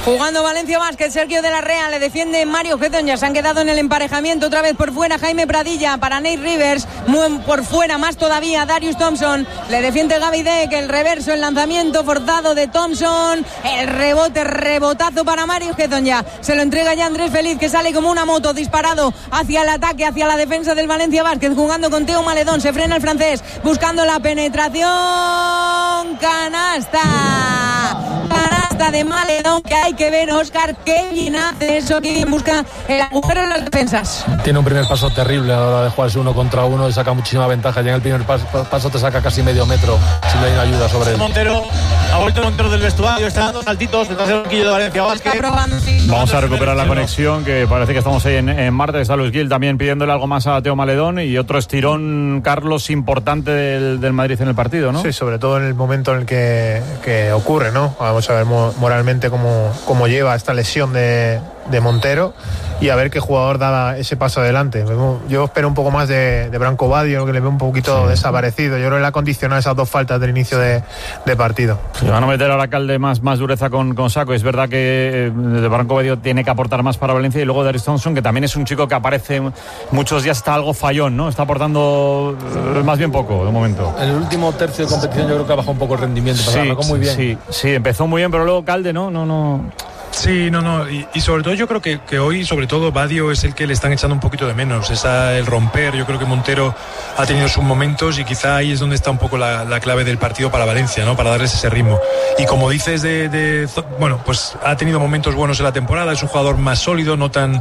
Jugando Valencia Basket, Sergio de la Rea, le defiende Mario Gedón. Se han quedado en el emparejamiento, otra vez por fuera Jaime Pradilla para Nate Rivers, muy por fuera más todavía Darius Thompson, le defiende Gaby Deck, el reverso, el lanzamiento forzado de Thompson, el rebotazo para Mario Gedón. Se lo entrega ya Andrés Feliz, que sale como una moto, disparado hacia el ataque, hacia la defensa del Valencia Basket, jugando con Teo Maledón. Se frena el francés, buscando la penetración, canasta de Maledón, que hay que ver, Óscar, qué bien hace eso, que busca el agujero en las defensas. Tiene un primer paso terrible a la hora de jugarse 1 contra 1 y saca muchísima ventaja. Ya en el primer paso te saca casi medio metro si no hay una ayuda sobre él. Montero, ha vuelto Montero del vestuario, está dando saltitos detrás del banquillo de Valencia Basket. Vamos a recuperar la conexión, que parece que estamos ahí en Marte. Está Luis Gil también pidiéndole algo más a Teo Maledón, y otro estirón, Carlos, importante del Madrid en el partido, ¿no? Sí, sobre todo en el momento en el que ocurre, ¿no? Vamos a ver moralmente cómo lleva esta lesión de Montero, y a ver qué jugador da ese paso adelante. Yo espero un poco más de Branco Badio, que le veo un poquito desaparecido. Yo creo que le ha condicionado esas 2 faltas del inicio de partido. Se van a meter ahora Calde más dureza con Saco. Es verdad que Branco Badio tiene que aportar más para Valencia, y luego Darius Thompson, que también es un chico que aparece muchos días, está algo fallón, ¿no? Está aportando más bien poco de momento. En el último tercio de competición yo creo que ha bajado un poco el rendimiento, pero arrancó muy bien. Sí, empezó muy bien, pero luego Calde no. Sí, y sobre todo yo creo que hoy, sobre todo, Badio es el que le están echando un poquito de menos, el romper. Yo creo que Montero ha tenido sus momentos, y quizá ahí es donde está un poco la clave del partido para Valencia, ¿no? Para darles ese ritmo. Y como dices, bueno, pues ha tenido momentos buenos en la temporada, es un jugador más sólido, no tan,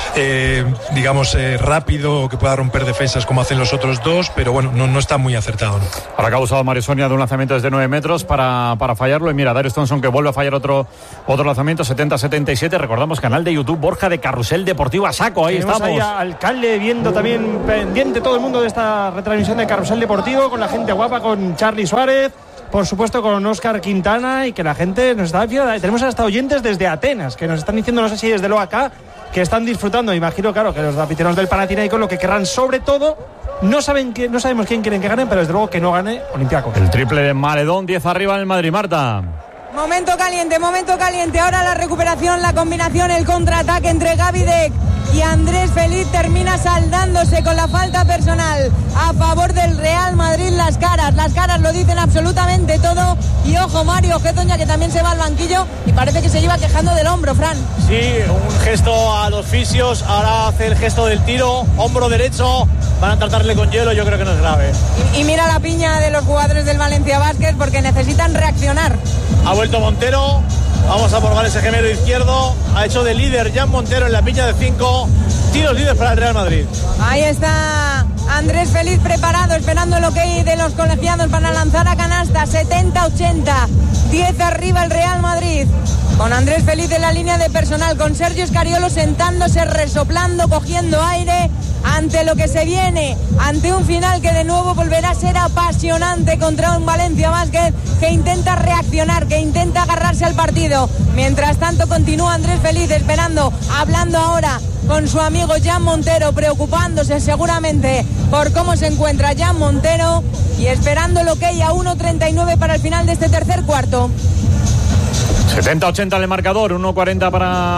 rápido, o que pueda romper defensas como hacen los otros dos, pero bueno, no está muy acertado, ¿no? Ahora que ha usado Mario Sonia de un lanzamiento desde 9 metros para fallarlo, y mira, Darius Thompson, que vuelve a fallar otro lanzamiento, 70-77. Recordamos, canal de YouTube Borja de Carrusel Deportivo a saco. Ahí estamos. Ahí alcalde viendo también, pendiente todo el mundo de esta retransmisión de Carrusel Deportivo, con la gente guapa, con Charly Suárez, por supuesto con Óscar Quintana, y que la gente nos está viendo. Tenemos hasta oyentes desde Atenas que nos están diciendo, no sé si desde luego acá, que están disfrutando. Imagino, claro, que los aficionados del Panathinaikos lo que querrán, sobre todo, no sabemos quién quieren que gane, pero desde luego que no gane Olympiacos. El triple de Maledón, 10 arriba en el Madrid, Marta. Momento caliente. Ahora la recuperación, la combinación, el contraataque entre Gaby Deck y Andrés Feliz termina saldándose con la falta personal a favor del Real Madrid. Las caras lo dicen absolutamente todo. Y ojo, Mario Gedón, que también se va al banquillo y parece que se lleva quejando del hombro, Fran. Sí, un gesto a los fisios, ahora hace el gesto del tiro, hombro derecho, van a tratarle con hielo, yo creo que no es grave. Y mira la piña de los jugadores del Valencia Basket, porque necesitan reaccionar. Ha vuelto Montero, vamos a probar ese gemelo izquierdo, ha hecho de líder Jan Montero en la piña de 5, tiros líderes para el Real Madrid. Ahí está Andrés Feliz preparado, esperando el ok de los colegiados para lanzar a canasta. 70-80, 10 arriba el Real Madrid, con Andrés Feliz en la línea de personal, con Sergio Scariolo sentándose, resoplando, cogiendo aire ante lo que se viene, ante un final que de nuevo volverá a ser apasionante contra un Valencia Basket que intenta reaccionar, que intenta agarrarse al partido. Mientras tanto continúa Andrés Feliz esperando, hablando ahora con su amigo Jan Montero, preocupándose seguramente por cómo se encuentra Jan Montero, y esperando lo que hay a 1:39 para el final de este tercer cuarto. 70-80 en el marcador, 1:40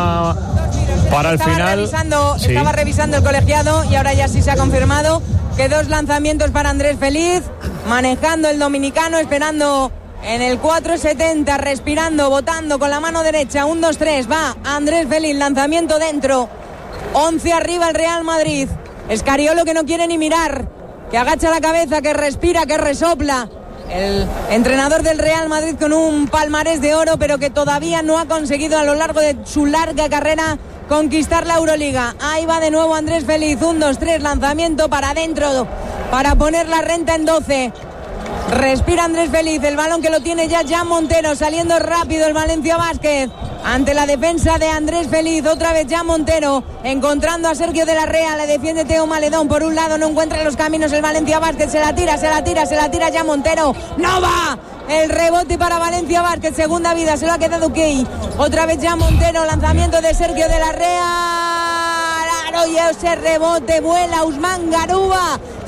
para el final. Estaba revisando el colegiado, y ahora ya sí se ha confirmado que 2 lanzamientos para Andrés Feliz, manejando el dominicano, esperando en el 4:70, respirando, botando con la mano derecha. 1-2-3, va Andrés Feliz, lanzamiento dentro. 11 arriba el Real Madrid. Scariolo, que no quiere ni mirar, que agacha la cabeza, que respira, que resopla. El entrenador del Real Madrid con un palmarés de oro, pero que todavía no ha conseguido a lo largo de su larga carrera conquistar la Euroliga. Ahí va de nuevo Andrés Feliz, 1-2-3, lanzamiento para adentro para poner la renta en 12. Respira Andrés Feliz, el balón que lo tiene ya Jan Montero, saliendo rápido el Valencia Basket ante la defensa de Andrés Feliz. Otra vez Jan Montero encontrando a Sergio de la Rea, le defiende Teo Maledón por un lado, no encuentra los caminos el Valencia Basket, se la tira Jan Montero, no va. El rebote para Valencia Basket, segunda vida, se lo ha quedado Key. Otra vez Jan Montero, lanzamiento de Sergio de la Rea, y ese rebote vuela Usman Garuba,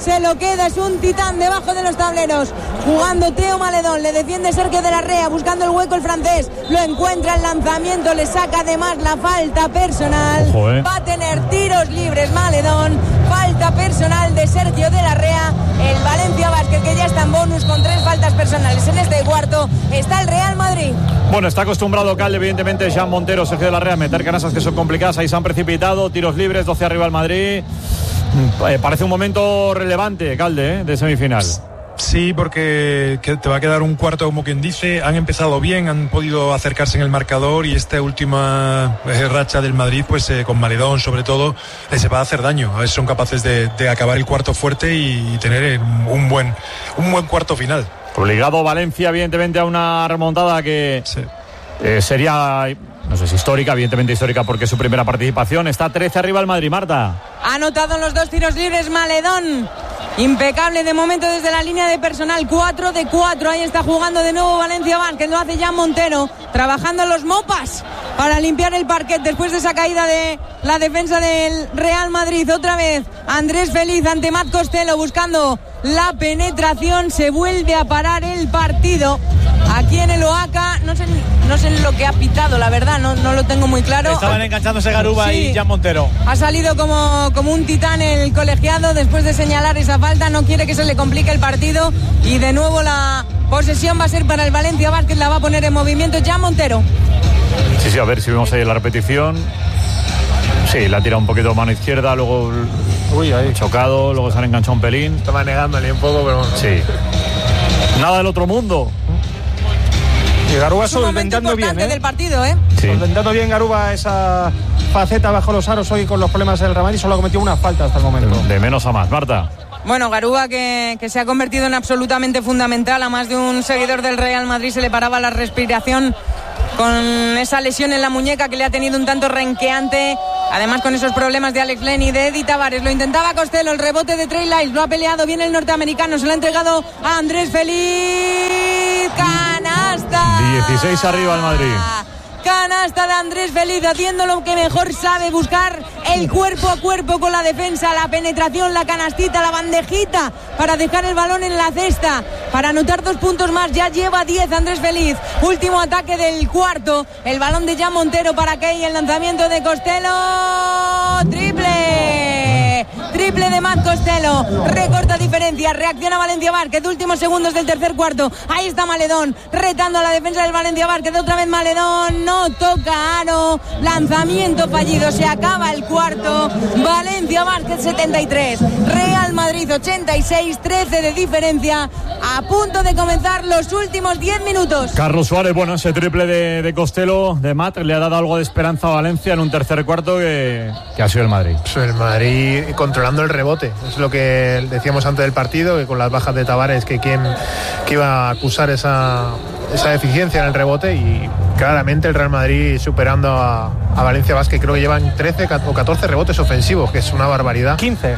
se lo queda, es un titán debajo de los tableros, jugando Teo Maledón, le defiende Sergio de la Rea, buscando el hueco el francés, lo encuentra el lanzamiento, le saca además la falta personal. Ojo, va a tener tiros libres Maledón, falta personal de Sergio de la Rea, el Valencia Basket que ya está en bonus con 3 faltas personales en este cuarto, está el Real Madrid. Bueno, está acostumbrado Calde, evidentemente, Jean Montero, Sergio de la Rea, a meter canastas que son complicadas, ahí se han precipitado, tiros libres, 12 arriba el Madrid. Parece un momento relevante, Calde, de semifinal. Sí, porque te va a quedar un cuarto, como quien dice. Han empezado bien, han podido acercarse en el marcador, y esta última racha del Madrid, pues con Maledón sobre todo, les va a hacer daño. A ver si son capaces de acabar el cuarto fuerte y tener un buen cuarto final. Obligado Valencia, evidentemente, a una remontada que sí. Sería, no sé si histórica, evidentemente histórica porque es su primera participación. Está 13 arriba el Madrid, Marta. Ha anotado en los 2 tiros libres Maledón. Impecable de momento desde la línea de personal, 4 de 4. Ahí está jugando de nuevo Valencia Basket, lo hace Jean Montero, trabajando los mopas para limpiar el parquet después de esa caída de la defensa del Real Madrid. Otra vez Andrés Feliz ante Matt Costello buscando la penetración. Se vuelve a parar el partido aquí en el Oaca. No sé lo que ha pitado, la verdad, no lo tengo muy claro. Estaban enganchándose Garuba sí, y Jean Montero. Ha salido como un titán el colegiado después de señalar esa falta. No quiere que se le complique el partido, y de nuevo la posesión va a ser para el Valencia Basket. La va a poner en movimiento Jean Montero. Sí, a ver si vemos ahí la repetición. Sí, la tira un poquito mano izquierda, luego ahí chocado, luego se han enganchado un pelín. Estaba negándole un poco, pero bueno. Sí. Nada del otro mundo. Y Garuba es un momento importante del partido, Sí. Solventando bien Garuba esa faceta bajo los aros hoy con los problemas del Real Madrid. Solo ha cometido una falta hasta el momento. De menos a más, Marta. Bueno, Garuba que se ha convertido en absolutamente fundamental. A más de un seguidor del Real Madrid se le paraba la respiración con esa lesión en la muñeca que le ha tenido un tanto renqueante. Además, con esos problemas de Alex Len y de Eddie Tavares. Lo intentaba Costello, el rebote de Trey Lyles. Lo ha peleado bien el norteamericano. Se lo ha entregado a Andrés Feliz. ¡Canasta! 16 arriba el Madrid. Canasta de Andrés Feliz, haciendo lo que mejor sabe, buscar el cuerpo a cuerpo con la defensa, la penetración, la canastita, la bandejita para dejar el balón en la cesta, para anotar 2 puntos más. Ya lleva 10 Andrés Feliz. Último ataque del cuarto, el balón de Jean Montero para Key, el lanzamiento de Costello, triple de Matt Costello, recorta diferencia, reacciona Valencia Basket, últimos segundos del tercer cuarto. Ahí está Maledón retando a la defensa del Valencia Basket, otra vez Maledón, no toca aro, lanzamiento fallido, se acaba el cuarto. Valencia Basket 73, Real Madrid 86, 13 de diferencia, a punto de comenzar los últimos 10 minutos. Carlos Suárez, bueno, ese triple de Costello, de Matt, le ha dado algo de esperanza a Valencia en un tercer cuarto que ha sido el Madrid. Pues el Madrid controlando el rebote, es lo que decíamos antes del partido, que con las bajas de Tavares, que iba a acusar esa deficiencia en el rebote, y claramente el Real Madrid superando a Valencia Basket. Creo que llevan 13 o 14 rebotes ofensivos, que es una barbaridad. 15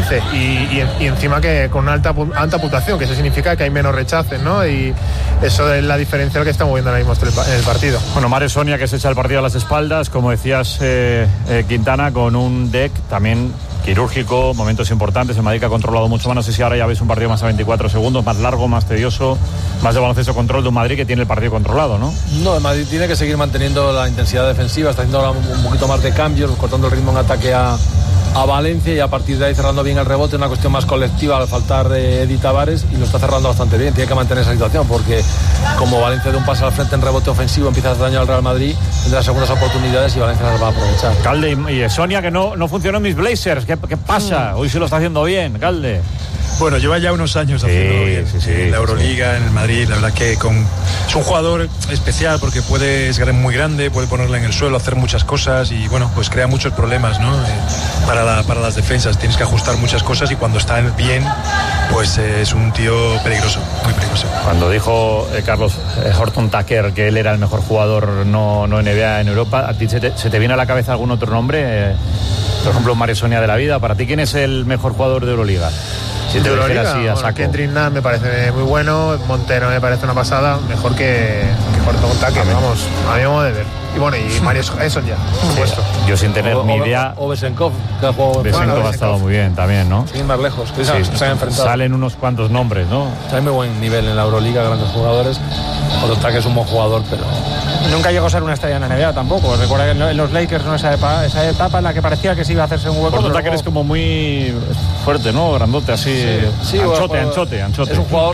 y encima que con una alta puntuación, que eso significa que hay menos rechaces, ¿no? Y eso es la diferencia que estamos viendo ahora mismo en el partido. Bueno, Mario Sonia, que se echa el partido a las espaldas, como decías, Quintana, con un deck también quirúrgico, momentos importantes. El Madrid ha controlado mucho más. No sé si ahora ya veis un partido más a 24 segundos, más largo, más tedioso, más de baloncesto control de un Madrid que tiene el partido controlado, ¿no? No, el Madrid tiene que seguir manteniendo la intensidad defensiva, está haciendo ahora un poquito más de cambios, cortando el ritmo en ataque a Valencia, y a partir de ahí cerrando bien el rebote, una cuestión más colectiva al faltar de Eddie Tavares, y lo está cerrando bastante bien. Tiene que mantener esa situación, porque como Valencia de un paso al frente en rebote ofensivo empieza a hacer daño al Real Madrid, tendrá segundas oportunidades y Valencia las va a aprovechar. Calde, y Sonia, que no funcionó en mis Blazers, ¿qué pasa? Hoy sí lo está haciendo bien, Calde. Bueno, lleva ya unos años haciendo bien en la Euroliga, en el Madrid. La verdad que es un jugador especial, porque es muy grande, puede ponerla en el suelo, hacer muchas cosas, y bueno, pues crea muchos problemas, ¿no? Para las defensas tienes que ajustar muchas cosas, y cuando está bien, pues es un tío peligroso, muy peligroso. Cuando dijo Carlos Horton Tucker que él era el mejor jugador no NBA en Europa, ¿a ti se te viene a la cabeza algún otro nombre? Por ejemplo, Mario Sonia de la vida. ¿Para ti quién es el mejor jugador de Euroliga? Si te dijera así a saco. Kendrick Nunn me parece muy bueno, Montero me parece una pasada, mejor que Cortomontaque, vamos, a mi modo de ver. Y bueno, y Mario Esson ya, por supuesto. Yo sin tener ni idea. O Besenkov, que ha jugado. Besenkov ha estado muy bien también, ¿no? Sin ir más lejos, que se han enfrentado. Salen unos cuantos nombres, ¿no? Hay muy buen nivel en la Euroliga, grandes jugadores. Cortomontaque es un buen jugador, pero nunca llegó a ser una estrella en la NBA tampoco. Recuerda que en los Lakers, ¿no? esa etapa en la que parecía que se iba a hacerse un hueco. Cortomontaque eres como muy fuerte, ¿no? Grandote, así. Sí, anchote. Es un jugador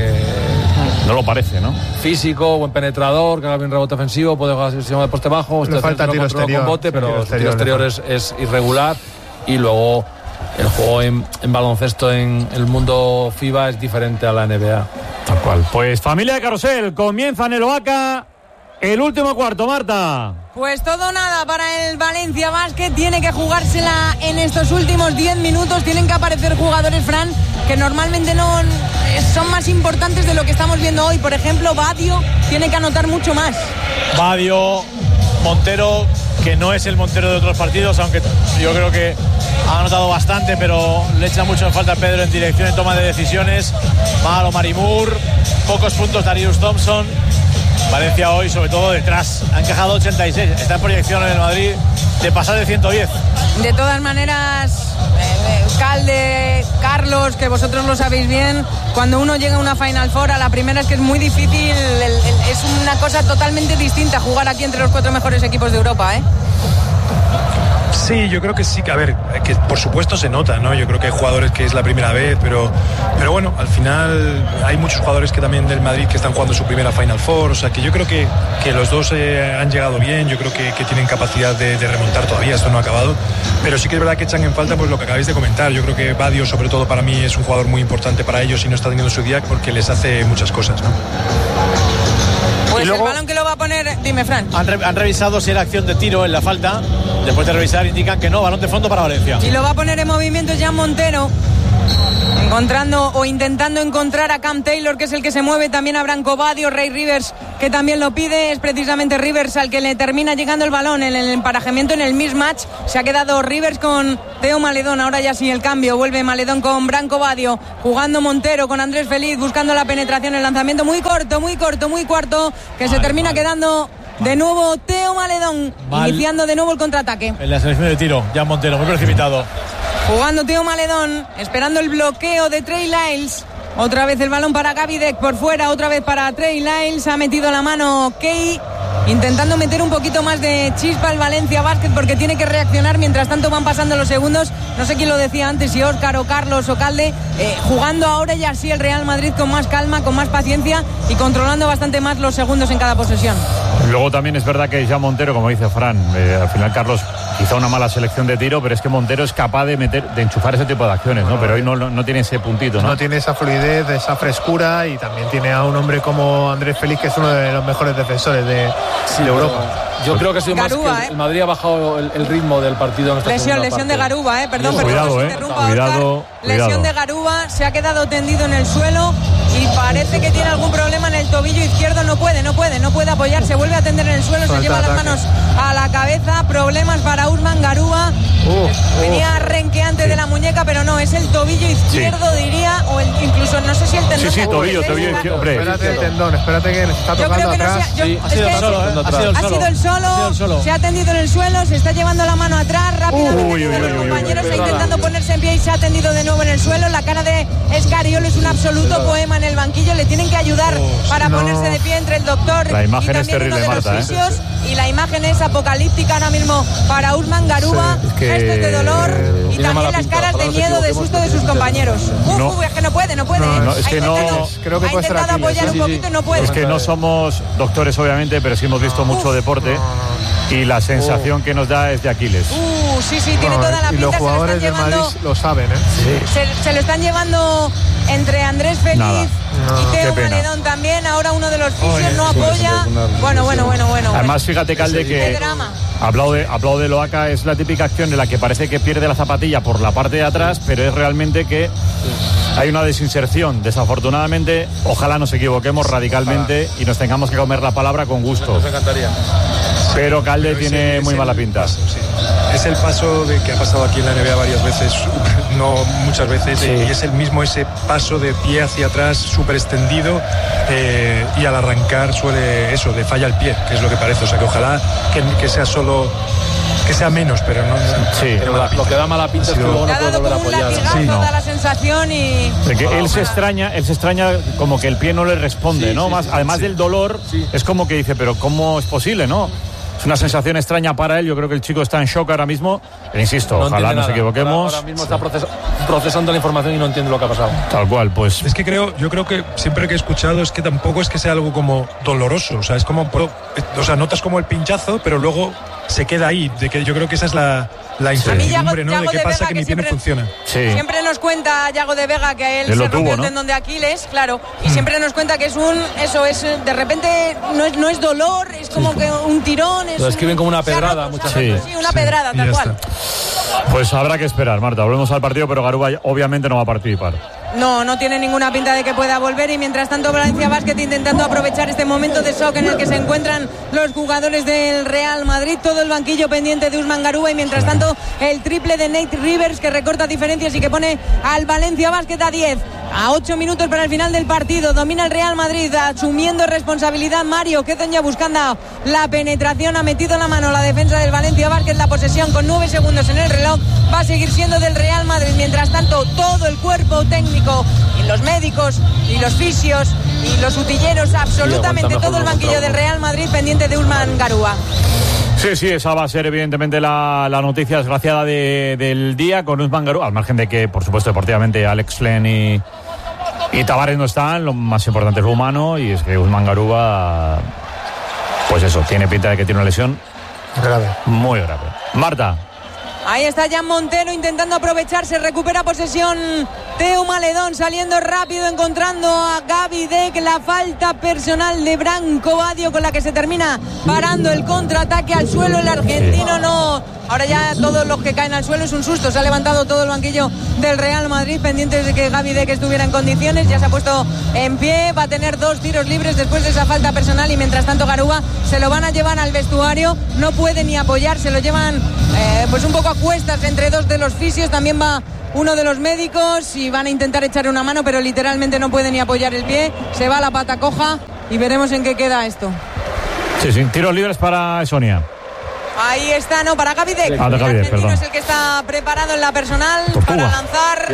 no lo parece, ¿no? Físico, buen penetrador, que haga bien rebote ofensivo, puede jugar sistema de poste bajo, le falta tiro exterior, con bote, pero el tiro exterior es irregular. Y luego el juego en baloncesto en el mundo FIBA es diferente a la NBA. Tal cual. Pues familia de Carrusel, comienza en el Oaca el último cuarto, Marta. Pues todo nada para el Valencia Basket, tiene que jugársela en estos últimos 10 minutos, tienen que aparecer jugadores, Fran, que normalmente no son más importantes de lo que estamos viendo hoy. Por ejemplo, Badio tiene que anotar mucho más. Badio, Montero, que no es el Montero de otros partidos, aunque yo creo que ha anotado bastante, pero le echa mucho en falta a Pedro en dirección y toma de decisiones. Malo Marimur, pocos puntos Darius Thompson. Valencia hoy, sobre todo detrás, ha encajado 86, está en proyección en el Madrid de pasar de 110. De todas maneras, Calde, Carlos, que vosotros lo sabéis bien, cuando uno llega a una Final Four, a la primera es que es muy difícil, es una cosa totalmente distinta jugar aquí entre los 4 mejores equipos de Europa, ¿eh? Sí, yo creo que sí, que a ver, que por supuesto se nota, ¿no? Yo creo que hay jugadores que es la primera vez, pero bueno, al final hay muchos jugadores que también del Madrid que están jugando su primera Final Four, o sea que yo creo que los dos han llegado bien, yo creo que tienen capacidad de remontar todavía, esto no ha acabado, pero sí que es verdad que echan en falta pues lo que acabáis de comentar. Yo creo que Badio, sobre todo para mí, es un jugador muy importante para ellos y no está teniendo su día porque les hace muchas cosas, ¿no? Pues luego, el balón que lo va a poner, dime, Fran. Han revisado si era acción de tiro en la falta. Después de revisar indican que no, balón de fondo para Valencia. Y lo va a poner en movimiento Jan Montero, encontrando o intentando encontrar a Cam Taylor, que es el que se mueve, también a Branco Badio, Ray Rivers, que también lo pide. Es precisamente Rivers al que le termina llegando el balón en el emparejamiento, en el mismatch. Se ha quedado Rivers con Teo Maledón, ahora ya sí el cambio, vuelve Maledón con Branco Badio, jugando Montero con Andrés Feliz, buscando la penetración, el lanzamiento muy corto, que se termina quedando de nuevo Teo Maledón, iniciando de nuevo el contraataque. En la selección de tiro, Jan Montero, muy precipitado. Jugando Teo Maledón, esperando el bloqueo de Trey Lyles. Otra vez el balón para Gavidec por fuera, otra vez para Trey Lyles. Ha metido la mano Key, intentando meter un poquito más de chispa al Valencia Basket porque tiene que reaccionar. Mientras tanto van pasando los segundos. No sé quién lo decía antes, si Óscar o Carlos o Calde. Jugando ahora ya sí el Real Madrid con más calma, con más paciencia y controlando bastante más los segundos en cada posesión. Luego también es verdad que ya Montero, como dice Fran, al final Carlos, quizá una mala selección de tiro, pero es que Montero es capaz de enchufar ese tipo de acciones, ¿no? Pero hoy no tiene ese puntito, ¿no? No tiene esa fluidez, esa frescura, y también tiene a un hombre como Andrés Feliz, que es uno de los mejores defensores de Europa. Yo creo que ha sido Garuba, más que el Madrid ha bajado el ritmo del partido en esta lesión de Garuba, perdón, cuidado, cuidado. Lesión de Garuba, se ha quedado tendido en el suelo y parece que tiene algún problema en el tobillo izquierdo, no puede apoyarse, vuelve a tender en el suelo, se lleva las manos a la cabeza, problemas para Usman Garuba. Venía renqueante de la muñeca, pero no, es el tobillo izquierdo, diría, o incluso no sé si el tendón. Sí, tobillo izquierdo. Espérate el tendón, espérate que le está tocando atrás. Ha sido el solo. Se ha tendido en el suelo, se está llevando la mano atrás rápidamente. Los compañeros está intentando ponerse en pie y se ha tendido de nuevo en el suelo. La cara de Escariolo es un absoluto poema en el banquillo. Le tienen que ayudar para ponerse de pie entre el doctor la imagen y es también terrible, uno de los Marta, fisios. Y la imagen es apocalíptica ahora mismo para Usman Garuba. Gestos de dolor y también las caras de miedo, de susto de sus compañeros. Es que no puede. Es que creo que ha intentado apoyar un poquito y no puede. Es que no somos doctores, obviamente, pero sí hemos visto mucho deporte. Y la sensación que nos da es de Aquiles. Sí, tiene toda la pinta. Y los jugadores del Madrid lo saben, ¿eh? Se lo están llevando entre Andrés Feliz y Teo Maledón también. Ahora uno de los fisios no apoya. Bueno. Además, fíjate, Calde, que hablado de Loaca, es la típica acción en la que parece que pierde la zapatilla por la parte de atrás, pero es realmente que hay una desinserción. Desafortunadamente, ojalá nos equivoquemos radicalmente y nos tengamos que comer la palabra con gusto. Nos encantaría. Pero Calde tiene muy mala pinta. es el paso de que ha pasado aquí en la NBA varias veces, no muchas veces, sí. Y es el mismo ese paso de pie hacia atrás súper extendido, y al arrancar suele eso, de falla el pie, que es lo que parece. O sea, que ojalá que sea solo, que sea menos, pero no. Sí. Pero lo que da mala pinta es que luego no puede volver a apoyar. Sí, no. Da la sensación y... De que él se extraña como que el pie no le responde, ¿no? Además del dolor, es como que dice, pero ¿cómo es posible, no? Es una sensación extraña para él. Yo creo que el chico está en shock ahora mismo. Pero insisto, ojalá nos equivoquemos. Ahora mismo está procesando la información y no entiende lo que ha pasado. Tal cual, pues. Es que yo creo que siempre que he escuchado es que tampoco es que sea algo como doloroso. O sea, es como, o sea, notas como el pinchazo, pero luego se queda ahí. De que yo creo que esa es la incertidumbre, ¿no? De qué pasa que mi pie no funciona. Sí. Siempre nos cuenta Yago de Vega que a él se rompió el tendón de Aquiles, claro, y siempre nos cuenta que es de repente no es dolor, es como que un tirón. Lo describen como una pedrada muchas veces. Sí, una pedrada, tal cual. Pues habrá que esperar, Marta. Volvemos al partido, pero Garuba obviamente no va a participar. No tiene ninguna pinta de que pueda volver, y mientras tanto Valencia Basket intentando aprovechar este momento de shock en el que se encuentran los jugadores del Real Madrid, todo el banquillo pendiente de Usman Garuba, y mientras tanto el triple de Nate Rivers que recorta diferencias y que pone al Valencia Basket a 10. A 8 minutos para el final del partido, domina el Real Madrid, asumiendo responsabilidad Mario Hezonja, buscando la penetración, ha metido la mano la defensa del Valencia Basket, la posesión con 9 segundos en el reloj va a seguir siendo del Real Madrid. Mientras tanto, todo el cuerpo técnico y los médicos y los fisios y los utilleros, absolutamente todo el banquillo del Real Madrid pendiente de Usman Garuba. Sí, esa va a ser evidentemente la noticia desgraciada del día con Usman Garuba, al margen de que, por supuesto, deportivamente Alex Flen y Tavares no están. Lo más importante es lo humano, y es que Usman Garuba, pues eso, tiene pinta de que tiene una lesión grave, muy grave. Marta. Ahí está Jan Montero intentando aprovecharse, recupera posesión Teo Maledón, saliendo rápido, encontrando a Gaby Deck, la falta personal de Branco Badio con la que se termina parando el contraataque al suelo. El argentino no, ahora ya todos los que caen al suelo es un susto. Se ha levantado todo el banquillo del Real Madrid pendientes de que Gaby Deck estuviera en condiciones, ya se ha puesto en pie, va a tener 2 tiros libres después de esa falta personal, y mientras tanto Garuba se lo van a llevar al vestuario, no puede ni apoyar, se lo llevan pues un poco a cuestas entre 2 de los fisios, también va uno de los médicos y van a intentar echarle una mano, pero literalmente no puede ni apoyar el pie, se va a la pata coja y veremos en qué queda esto. Sí, tiros libres para Sonia. Ahí está, no, para Gaby Deck. El argentino es el que está preparado en la personal para lanzar.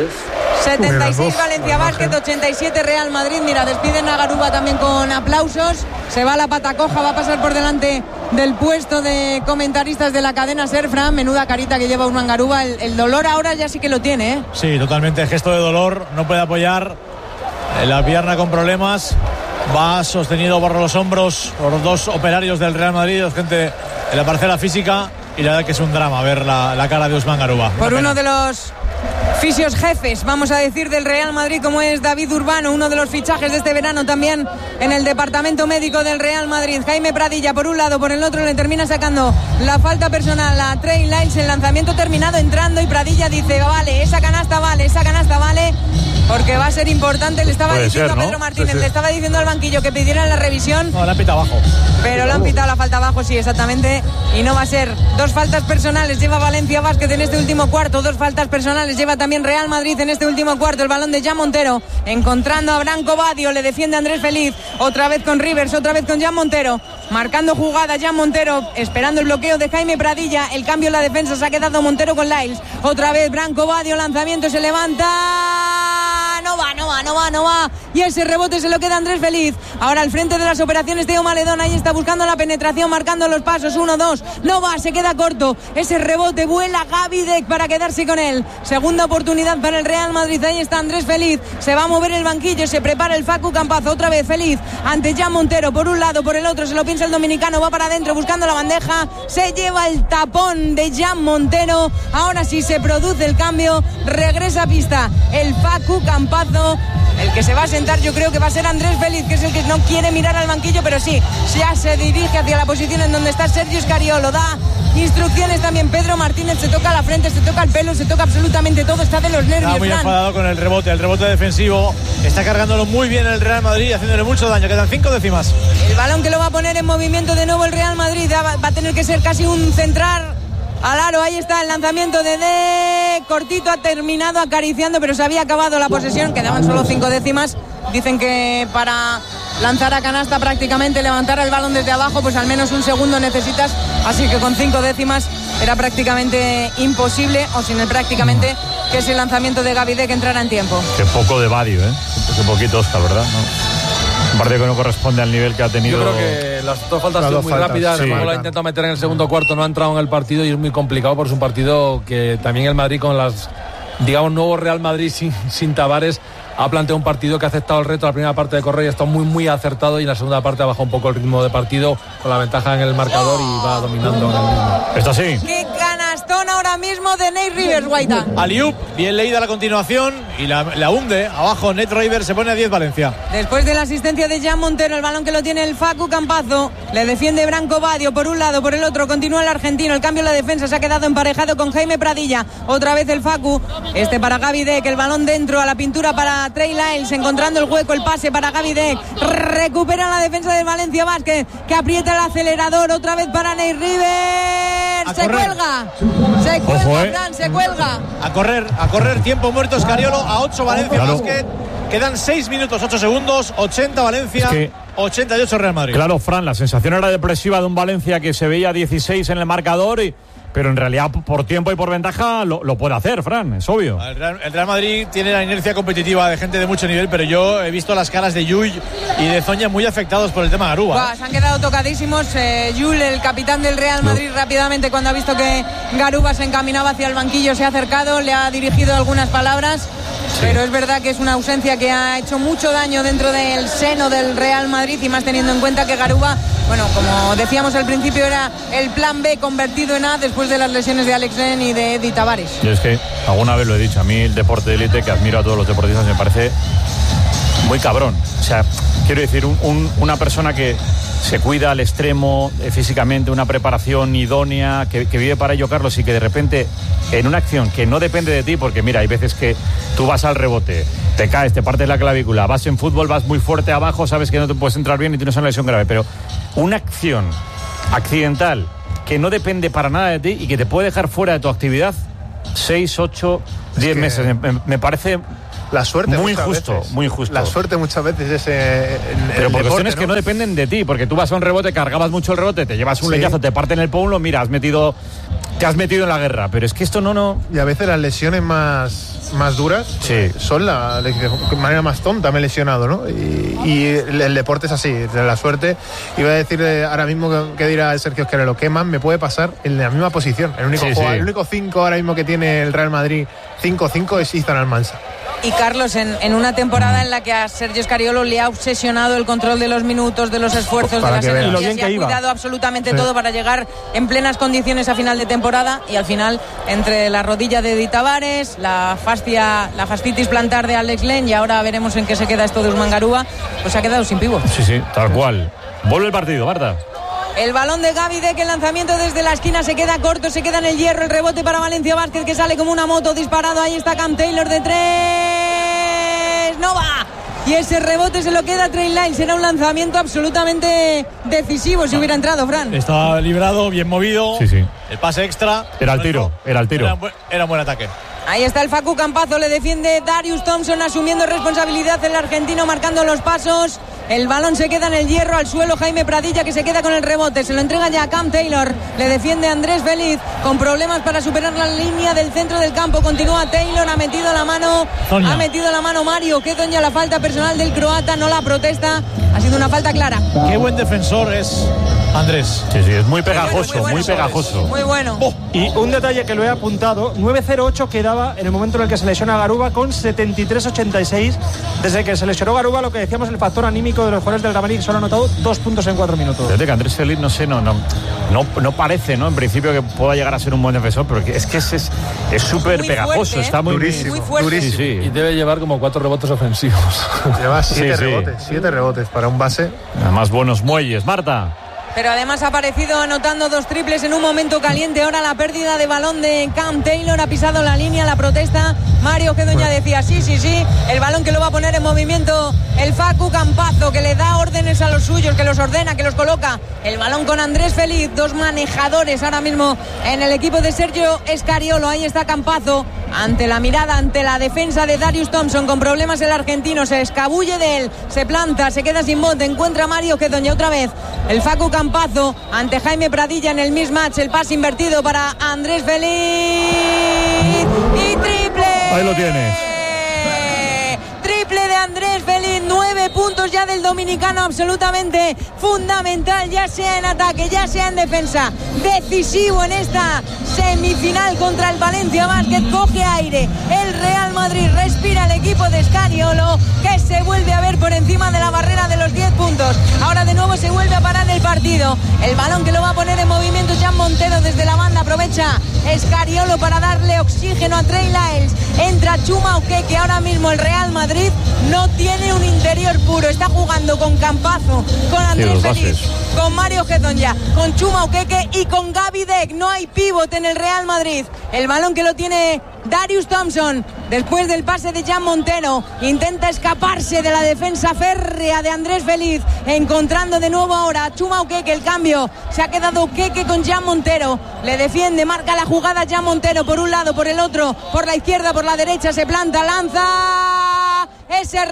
76 Valencia Basket, 87 Real Madrid. Mira, despiden a Garuba también con aplausos. Se va a la pata coja, va a pasar por delante del puesto de comentaristas de la cadena SER. Fran, menuda carita que lleva Usman Garuba. El dolor ahora ya sí que lo tiene, ¿eh? Sí, totalmente, gesto de dolor. No puede apoyar la pierna con problemas. Va sostenido por los hombros por los 2 operarios del Real Madrid, gente en la parcela física, y la verdad que es un drama ver la cara de Usman Garuba. Por uno de los fisios jefes, vamos a decir, del Real Madrid, como es David Urbano, uno de los fichajes de este verano también en el departamento médico del Real Madrid. Jaime Pradilla por un lado, por el otro le termina sacando la falta personal a Trey Lyles. El lanzamiento terminado entrando y Pradilla dice, vale, esa canasta vale, porque va a ser importante. Le estaba diciendo a Pedro Martínez, le estaba diciendo al banquillo que pidieran la revisión. No, la han pitado abajo. Pero le han pitado la falta abajo, sí, exactamente. Y no va a ser. 2 faltas personales lleva Valencia Basket en este último cuarto. 2 faltas personales lleva también Real Madrid en este último cuarto. El balón de Jan Montero, encontrando a Branco Badio, le defiende Andrés Feliz. Otra vez con Rivers, otra vez con Jan Montero. Marcando jugada Jan Montero, esperando el bloqueo de Jaime Pradilla. El cambio en la defensa, se ha quedado Montero con Lyles. Otra vez Branco Badio, lanzamiento, se levanta. No va. Y ese rebote se lo queda Andrés Feliz. Ahora al frente de las operaciones Teo Maledón. Ahí está buscando la penetración, marcando los pasos. 1-2. No va, se queda corto. Ese rebote, vuela Gaby Deck para quedarse con él. Segunda oportunidad para el Real Madrid. Ahí está Andrés Feliz. Se va a mover el banquillo. Se prepara el Facu Campazo. Otra vez Feliz ante Jan Montero. Por un lado, por el otro. Se lo piensa el dominicano. Va para adentro buscando la bandeja. Se lleva el tapón de Jan Montero. Ahora sí se produce el cambio. Regresa a pista el Facu Campazo. El que se va a sentar yo creo que va a ser Andrés Feliz, que es el que no quiere mirar al banquillo, pero sí, ya se dirige hacia la posición en donde está Sergio Escariolo. Da instrucciones también Pedro Martínez, se toca la frente, se toca el pelo, se toca absolutamente todo, está de los nervios. Está muy enfadado con el rebote defensivo, está cargándolo muy bien el Real Madrid, haciéndole mucho daño, quedan 5 décimas. El balón que lo va a poner en movimiento de nuevo el Real Madrid, va a tener que ser casi un centrar al aro. Ahí está el lanzamiento de cortito, ha terminado acariciando, pero se había acabado la posesión, quedaban solo 5 décimas. Dicen que para lanzar a canasta prácticamente, levantar el balón desde abajo, pues al menos un segundo necesitas, así que con 5 décimas era prácticamente imposible, o sin el prácticamente, que ese lanzamiento de Gavidec entrara en tiempo. Qué poco de Badio, qué poquito, Óscar, ¿verdad? ¿No? Un partido que no corresponde al nivel que ha tenido. Yo creo que las dos faltas han sido muy rápidas. Sí. Luego la ha intentado meter en el segundo cuarto, no ha entrado en el partido y es muy complicado porque es un partido que también el Madrid con las, digamos, nuevo Real Madrid sin Tavares ha planteado un partido que ha aceptado el reto. La primera parte de correr y está muy acertado, y en la segunda parte ha bajado un poco el ritmo de partido con la ventaja en el marcador y va dominando en el mismo. Esto sí. ¡Qué canastón ahora mismo de Nate Rivers, Guaita! Aliup, bien leída la continuación y la hunde. Abajo Nate Rivers, se pone a 10 Valencia. Después de la asistencia de Jan Montero, el balón que lo tiene el Facu Campazzo, le defiende Branco Badio por un lado, por el otro continúa el argentino. El cambio en la defensa se ha quedado emparejado con Jaime Pradilla. Otra vez el Facu, para Gavidec, el balón dentro a la pintura para Trey Lyles, encontrando el hueco, el pase para Gavidec, recupera la defensa del Valencia Basket, que aprieta el acelerador, otra vez para Nate Rivers, se cuelga, Fran, se cuelga. A correr, tiempo muerto Escariolo, a 8 Valencia Basket, quedan 6 minutos 8 segundos, 80 Valencia, 88 Real Madrid. Claro, Fran, la sensación era depresiva de un Valencia que se veía 16 en el marcador, pero en realidad por tiempo y por ventaja lo puede hacer, Fran, es obvio. El Real Madrid tiene la inercia competitiva de gente de mucho nivel, pero yo he visto las caras de Llull y de Zoña muy afectados por el tema de Garuba. Se han quedado tocadísimos. Llull, el capitán del Real Madrid, rápidamente cuando ha visto que Garuba se encaminaba hacia el banquillo, se ha acercado, le ha dirigido algunas palabras. Sí. Pero es verdad que es una ausencia que ha hecho mucho daño dentro del seno del Real Madrid, y más teniendo en cuenta que Garuba, bueno, como decíamos al principio, era el plan B convertido en A después de las lesiones de Alex Len y de Eddie Tavares. Yo es que alguna vez lo he dicho, a mí el deporte de élite, que admiro a todos los deportistas, me parece muy cabrón. O sea, quiero decir, una persona que se cuida al extremo físicamente, una preparación idónea, que vive para ello, Carlos, y que de repente en una acción que no depende de ti, porque mira, hay veces que tú vas al rebote, te caes, te partes la clavícula, vas en fútbol, vas muy fuerte abajo, sabes que no te puedes entrar bien y tienes una lesión grave, pero una acción accidental que no depende para nada de ti y que te puede dejar fuera de tu actividad 6, 8, 10 meses, me parece la suerte muy injusto, muy injusto. La suerte muchas veces es pero por cuestiones, ¿no?, que no dependen de ti, porque tú vas a un rebote, cargabas mucho el rebote, te llevas un leñazo, te parten el pómulo, mira, te has metido en la guerra, pero es que esto no. Y a veces las lesiones más duras son de manera más tonta, me he lesionado, ¿no? Y el deporte es así, la suerte. Iba a decir ahora mismo que dirá Sergio Esquerero, ¿qué más me puede pasar en la misma posición? El único 5 ahora mismo que tiene el Real Madrid, 5-5, es Izan Almansa. Y Carlos, en una temporada en la que a Sergio Scariolo le ha obsesionado el control de los minutos, de los esfuerzos, de las energías, y ha cuidado absolutamente todo para llegar en plenas condiciones a final de temporada, y al final, entre la rodilla de Eddie Tavares, la fascitis plantar de Alex Len, y ahora veremos en qué se queda esto de Usman Garuba, pues se ha quedado sin pívot. Sí, tal cual. Vuelve el partido, Marta. El balón de Gavidec, el lanzamiento desde la esquina se queda corto, se queda en el hierro, el rebote para Valencia Basket, que sale como una moto disparado. Ahí está Cam Taylor de 3, no va, y ese rebote se lo queda Trey Lyles. Era un lanzamiento absolutamente decisivo si hubiera entrado, Fran. Estaba librado, bien movido, el pase extra. Era el tiro. Era un buen ataque. Ahí está el Facu Campazzo, le defiende Darius Thompson, asumiendo responsabilidad, el argentino marcando los pasos. El balón se queda en el hierro, al suelo Jaime Pradilla, que se queda con el rebote, se lo entrega ya a Cam Taylor, le defiende Andrés Feliz, con problemas para superar la línea del centro del campo. Continúa Taylor, ha metido la mano Mario, que doña la falta personal del croata, no la protesta, ha sido una falta clara. Qué buen defensor es Andrés. Sí, es muy pegajoso, muy pegajoso. Muy bueno. Y un detalle que lo he apuntado, 9-0-8 quedaba en el momento en el que se lesiona Garuba, con 73-86. Desde que se lesionó Garuba, lo que decíamos, el factor anímico de los jugadores del Real Madrid, solo ha anotado 2 puntos en 4 minutos. Fíjate que Andrés Feliz, no sé, no parece, ¿no?, en principio, que pueda llegar a ser un buen defensor, pero es que es súper pegajoso, fuerte, está muy durísimo, muy fuerte. Durísimo. Sí. Y debe llevar como 4 rebotes ofensivos. Lleva 7 rebotes para un base. Además, buenos muelles, Marta. Pero además ha aparecido anotando 2 triples en un momento caliente. Ahora la pérdida de balón de Cam Taylor, ha pisado la línea, la protesta Mario Gedoña decía sí, el balón que lo va a poner en movimiento el Facu Campazzo, que le da órdenes a los suyos, que los ordena, que los coloca. El balón con Andrés Feliz, dos manejadores ahora mismo en el equipo de Sergio Scariolo. Ahí está Campazzo, ante la mirada, ante la defensa de Darius Thompson, con problemas el argentino, se escabulle de él, se planta, se queda sin bote, encuentra a Mario Gedoña otra vez. El Facu Campazzo ante Jaime Pradilla en el mismatch, el pase invertido para Andrés Feliz y triple. Ahí lo tienes. Triple de Andrés Feliz, 9 puntos ya del dominicano, absolutamente fundamental, ya sea en ataque, ya sea en defensa, decisivo en esta semifinal contra el Valencia Basket. Coge aire el Real Madrid, respira el equipo de Scariolo, que se vuelve a ver por encima de la barrera de los 10 puntos. Ahora de nuevo se vuelve a parar el partido. El balón que lo va a poner en movimiento Jan Montero desde la banda, aprovecha Scariolo para darle oxígeno a Trey Lyles. Entra Chuma Okeke, ahora mismo el Real Madrid no tiene un interior puro, está jugando con Campazzo, con Andrés Feliz, con Mario Gedoña, con Chuma Okeke y con Gaby Deck. No hay pivote en el Real Madrid. El balón que lo tiene Darius Thompson después del pase de Jan Montero, intenta escaparse de la defensa férrea de Andrés Feliz, encontrando de nuevo ahora a Chuma Okeke. El cambio, se ha quedado Okeke con Jan Montero, le defiende, marca la jugada Jan Montero por un lado, por el otro, por la izquierda, por la derecha, se planta, lanza, ese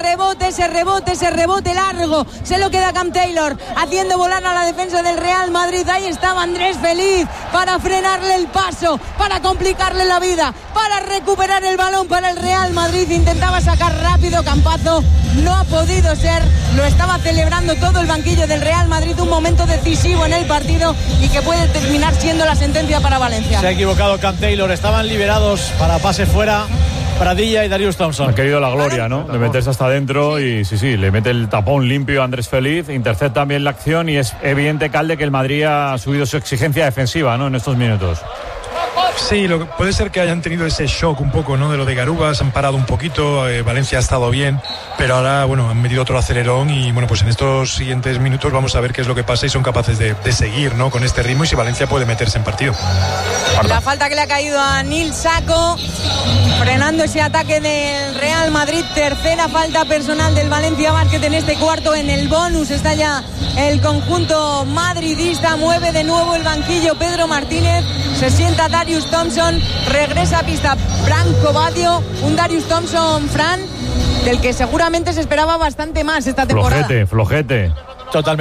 rebote largo, se lo queda Cam Taylor, haciendo volar a la defensa del Real Madrid. Ahí estaba Andrés Feliz para frenarle el paso, para complicarle la vida, para recuperar el balón para el Real Madrid. Intentaba sacar rápido Campazzo, no ha podido ser, lo estaba celebrando todo el banquillo del Real Madrid, un momento decisivo en el partido y que puede terminar siendo la sentencia para Valencia. Se ha equivocado Cam Taylor, estaban liberados para pase fuera Pradilla y Darius Thompson. Ha querido la gloria, ¿no? De meterse hasta adentro y sí, le mete el tapón limpio a Andrés Feliz, intercepta también la acción y es evidente, Calde, que el Madrid ha subido su exigencia defensiva, ¿no? En estos minutos. Sí, puede ser que hayan tenido ese shock un poco, ¿no? De lo de Garuba, se han parado un poquito, Valencia ha estado bien, pero ahora, bueno, han metido otro acelerón y, bueno, pues en estos siguientes minutos vamos a ver qué es lo que pasa y son capaces de seguir, ¿no? Con este ritmo y si Valencia puede meterse en partido. La falta que le ha caído a Nil Sacco, frenando ese ataque del Real Madrid. Tercera falta personal del Valencia Basket en este cuarto. En el bonus está ya el conjunto madridista. Mueve de nuevo el banquillo Pedro Martínez. Se sienta Darius Thompson. Regresa a pista Branco Badio. Un Darius Thompson, Fran, del que seguramente se esperaba bastante más esta temporada. Flojete. Totalmente.